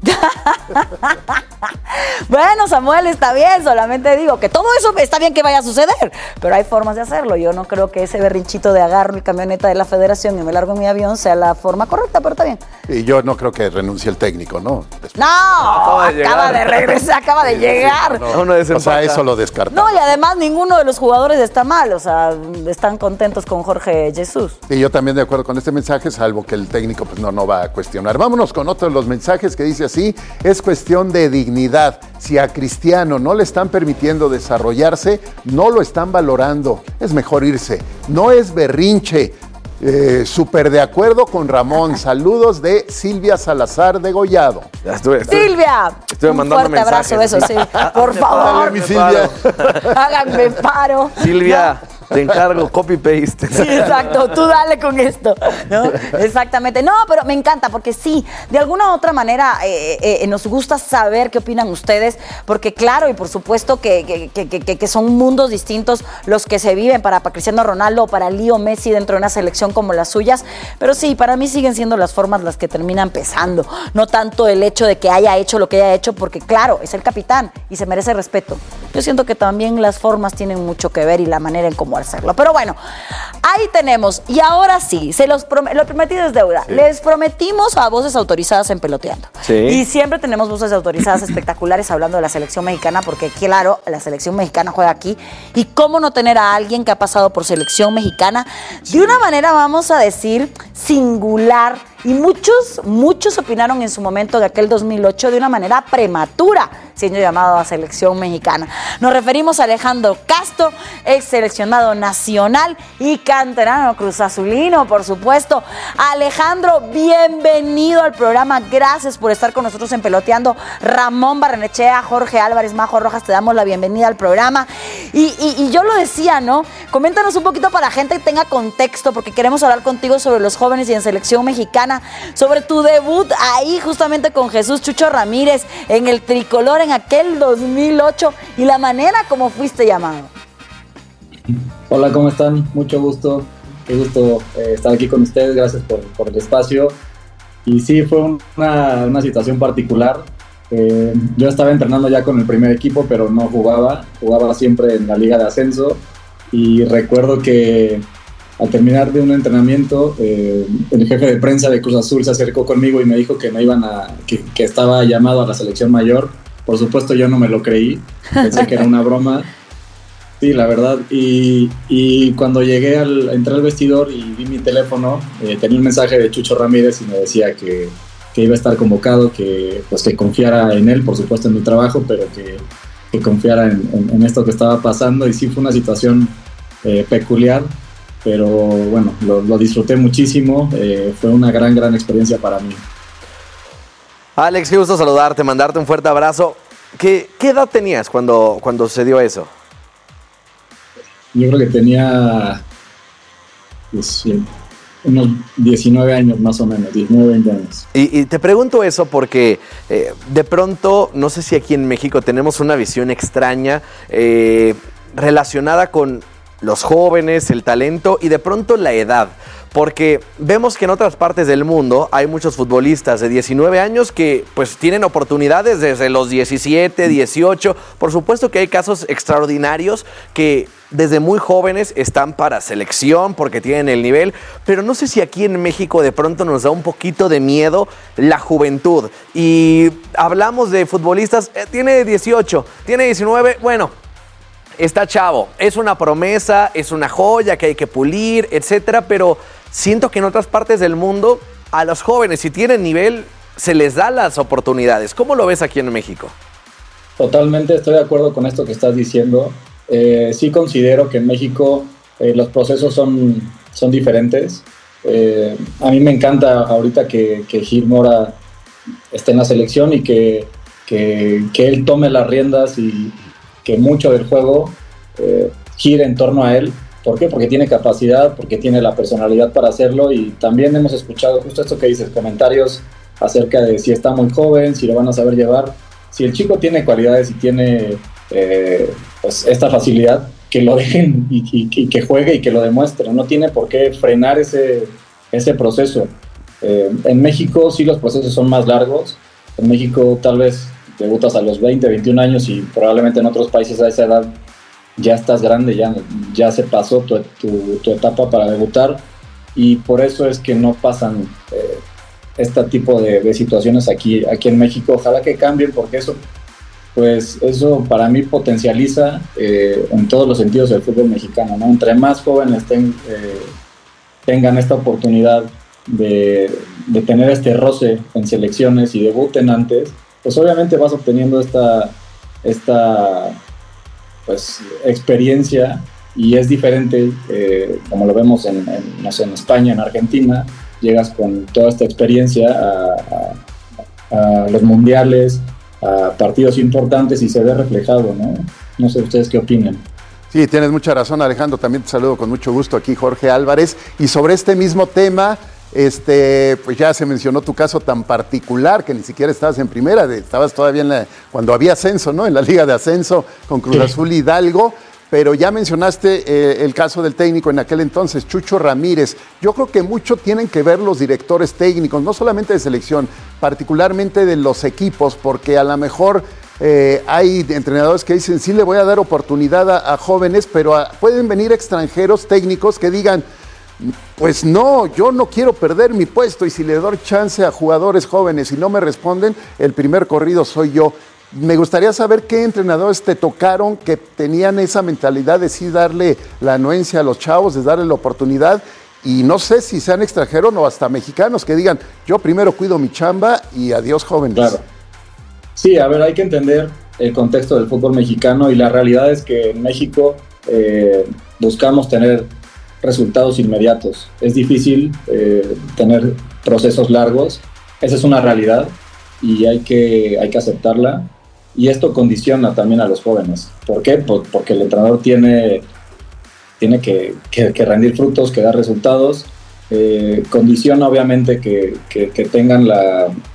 Bueno, Samuel, está bien, solamente digo que todo eso está bien que vaya a suceder, pero hay formas de hacerlo. Yo no creo que ese berrinchito de agarro mi camioneta de la federación y me largo en mi avión sea la forma correcta, pero está bien. Y yo no creo que renuncie el técnico, ¿no? Después. No, acaba de, acaba de regresar, acaba de llegar. No, no, o sea, eso lo descarta. No, y además ninguno de los jugadores está mal, o sea, están contentos con Jorge Jesús. Y yo también de acuerdo con este mensaje, salvo que el técnico pues no, no va a cuestionar. Vámonos con otro de los mensajes que dice así, es cuestión de dignidad. Si a Cristiano no le están permitiendo desarrollarse, no lo están valorando. Es mejor irse. No es berrinche. Eh, súper de acuerdo con Ramón. Saludos de Silvia Salazar de Gollado. Ya estuve, estuve, Silvia, estuve un mandando fuerte mensajes. abrazo, eso sí. Por favor, Dale, mi Silvia. Háganme paro. Silvia, te encargo, copy-paste. Sí, exacto, tú dale con esto, ¿no? Exactamente. No, pero me encanta porque sí, de alguna u otra manera eh, eh, nos gusta saber qué opinan ustedes, porque claro, y por supuesto que, que, que, que, que son mundos distintos los que se viven para, para Cristiano Ronaldo o para Leo Messi dentro de una selección como las suyas, pero sí, para mí siguen siendo las formas las que terminan pesando, no tanto el hecho de que haya hecho lo que haya hecho, porque claro, es el capitán y se merece respeto. Yo siento que también las formas tienen mucho que ver y la manera en cómo hacerlo. Pero bueno, ahí tenemos. Y ahora sí, se los prom- lo prometido es deuda. Sí. Les prometimos a voces autorizadas en Peloteando. Sí. Y siempre tenemos voces autorizadas espectaculares hablando de la selección mexicana, porque claro, la selección mexicana juega aquí. Y cómo no tener a alguien que ha pasado por selección mexicana de una manera, vamos a decir, singular. Y muchos, muchos opinaron en su momento de aquel dos mil ocho de una manera prematura, siendo llamado a selección mexicana. Nos referimos a Alejandro Castro, ex seleccionado nacional y canterano cruzazulino, por supuesto. Alejandro, bienvenido al programa. Gracias por estar con nosotros en Peloteando. Ramón Barrenechea, Jorge Álvarez, Majo Rojas, te damos la bienvenida al programa. Y, y, y yo lo decía, ¿no? Coméntanos un poquito para la gente que tenga contexto, porque queremos hablar contigo sobre los jóvenes y en selección mexicana, sobre tu debut ahí justamente con Jesús Chucho Ramírez en el tricolor en aquel dos mil ocho y la manera como fuiste llamado. Hola, ¿cómo están? Mucho gusto, qué gusto eh, estar aquí con ustedes, gracias por, por el espacio. Y sí, fue una, una situación particular. Eh, yo estaba entrenando ya con el primer equipo, pero no jugaba, jugaba siempre en la liga de ascenso y recuerdo que al terminar de un entrenamiento, eh, el jefe de prensa de Cruz Azul se acercó conmigo y me dijo que me iban a, que, que estaba llamado a la selección mayor. Por supuesto, yo no me lo creí, pensé que era una broma. Sí, la verdad. Y, y cuando llegué al, entré al vestidor y vi mi teléfono, eh, tenía un mensaje de Chucho Ramírez y me decía que, que iba a estar convocado, que, pues, que confiara en él, por supuesto en mi trabajo, pero que, que confiara en, en, en esto que estaba pasando. Y sí, fue una situación eh, peculiar. Pero bueno, lo, lo disfruté muchísimo, eh, fue una gran, gran experiencia para mí. Alex, qué gusto saludarte, mandarte un fuerte abrazo. ¿Qué, qué edad tenías cuando, cuando sucedió eso? Yo creo que tenía pues, unos diecinueve años más o menos, diecinueve, veinte años. Y, y te pregunto eso porque eh, de pronto, no sé si aquí en México tenemos una visión extraña eh, relacionada con los jóvenes, el talento y de pronto la edad, porque vemos que en otras partes del mundo hay muchos futbolistas de diecinueve años que pues tienen oportunidades desde los diecisiete, dieciocho, por supuesto que hay casos extraordinarios que desde muy jóvenes están para selección porque tienen el nivel, pero no sé si aquí en México de pronto nos da un poquito de miedo la juventud y hablamos de futbolistas, eh, tiene dieciocho, tiene diecinueve, bueno, está chavo, es una promesa, es una joya que hay que pulir, etcétera, pero siento que en otras partes del mundo a los jóvenes, si tienen nivel, se les da las oportunidades. ¿Cómo lo ves aquí en México? Totalmente, estoy de acuerdo con esto que estás diciendo. Eh, sí considero que en México eh, los procesos son, son diferentes. Eh, a mí me encanta ahorita que, que Gil Mora esté en la selección y que, que, que él tome las riendas y que mucho del juego eh, gire en torno a él. ¿Por qué? Porque tiene capacidad, porque tiene la personalidad para hacerlo y también hemos escuchado justo esto que dices, comentarios acerca de si está muy joven, si lo van a saber llevar. Si el chico tiene cualidades y tiene eh, pues esta facilidad, que lo dejen y, y, y que juegue y que lo demuestre. No tiene por qué frenar ese, ese proceso. Eh, en México sí los procesos son más largos. En México tal vez debutas a los veinte, veintiún años y probablemente en otros países a esa edad ya estás grande, ya, ya se pasó tu, tu, tu etapa para debutar, y por eso es que no pasan eh, este tipo de, de situaciones aquí, aquí en México. Ojalá que cambien, porque eso, pues, eso para mí potencializa eh, en todos los sentidos el fútbol mexicano, ¿no? Entre más jóvenes ten, eh, tengan esta oportunidad de, de tener este roce en selecciones y debuten antes, pues obviamente vas obteniendo esta, esta pues, experiencia, y es diferente, eh, como lo vemos en, en, no sé, en España, en Argentina, llegas con toda esta experiencia a, a, a los mundiales, a partidos importantes, y se ve reflejado, ¿no? No sé ustedes qué opinan. Sí, tienes mucha razón, Alejandro. También te saludo con mucho gusto aquí, Jorge Álvarez. Y sobre este mismo tema, este, pues ya se mencionó tu caso tan particular, que ni siquiera estabas en primera, de, estabas todavía en la, cuando había ascenso, ¿no? En la Liga de Ascenso con Cruz Azul Hidalgo. Pero ya mencionaste eh, el caso del técnico en aquel entonces, Chucho Ramírez. Yo creo que mucho tienen que ver los directores técnicos, no solamente de selección, particularmente de los equipos, porque a lo mejor eh, hay entrenadores que dicen, sí le voy a dar oportunidad a, a jóvenes, pero a, pueden venir extranjeros técnicos que digan, pues no, yo no quiero perder mi puesto, y si le doy chance a jugadores jóvenes y no me responden, el primer corrido soy yo. Me gustaría saber qué entrenadores te tocaron que tenían esa mentalidad de sí darle la anuencia a los chavos, de darle la oportunidad, y no sé si sean extranjeros o hasta mexicanos que digan, yo primero cuido mi chamba y adiós jóvenes. Claro. Sí, a ver, hay que entender el contexto del fútbol mexicano, y la realidad es que en México eh, buscamos tener resultados inmediatos. Es difícil eh, tener procesos largos, esa es una realidad y hay que, hay que aceptarla. Y esto condiciona también a los jóvenes. ¿Por qué? Pues porque el entrenador tiene, tiene que, que, que rendir frutos, que dar resultados. Eh, condiciona obviamente que, que, que tengan la,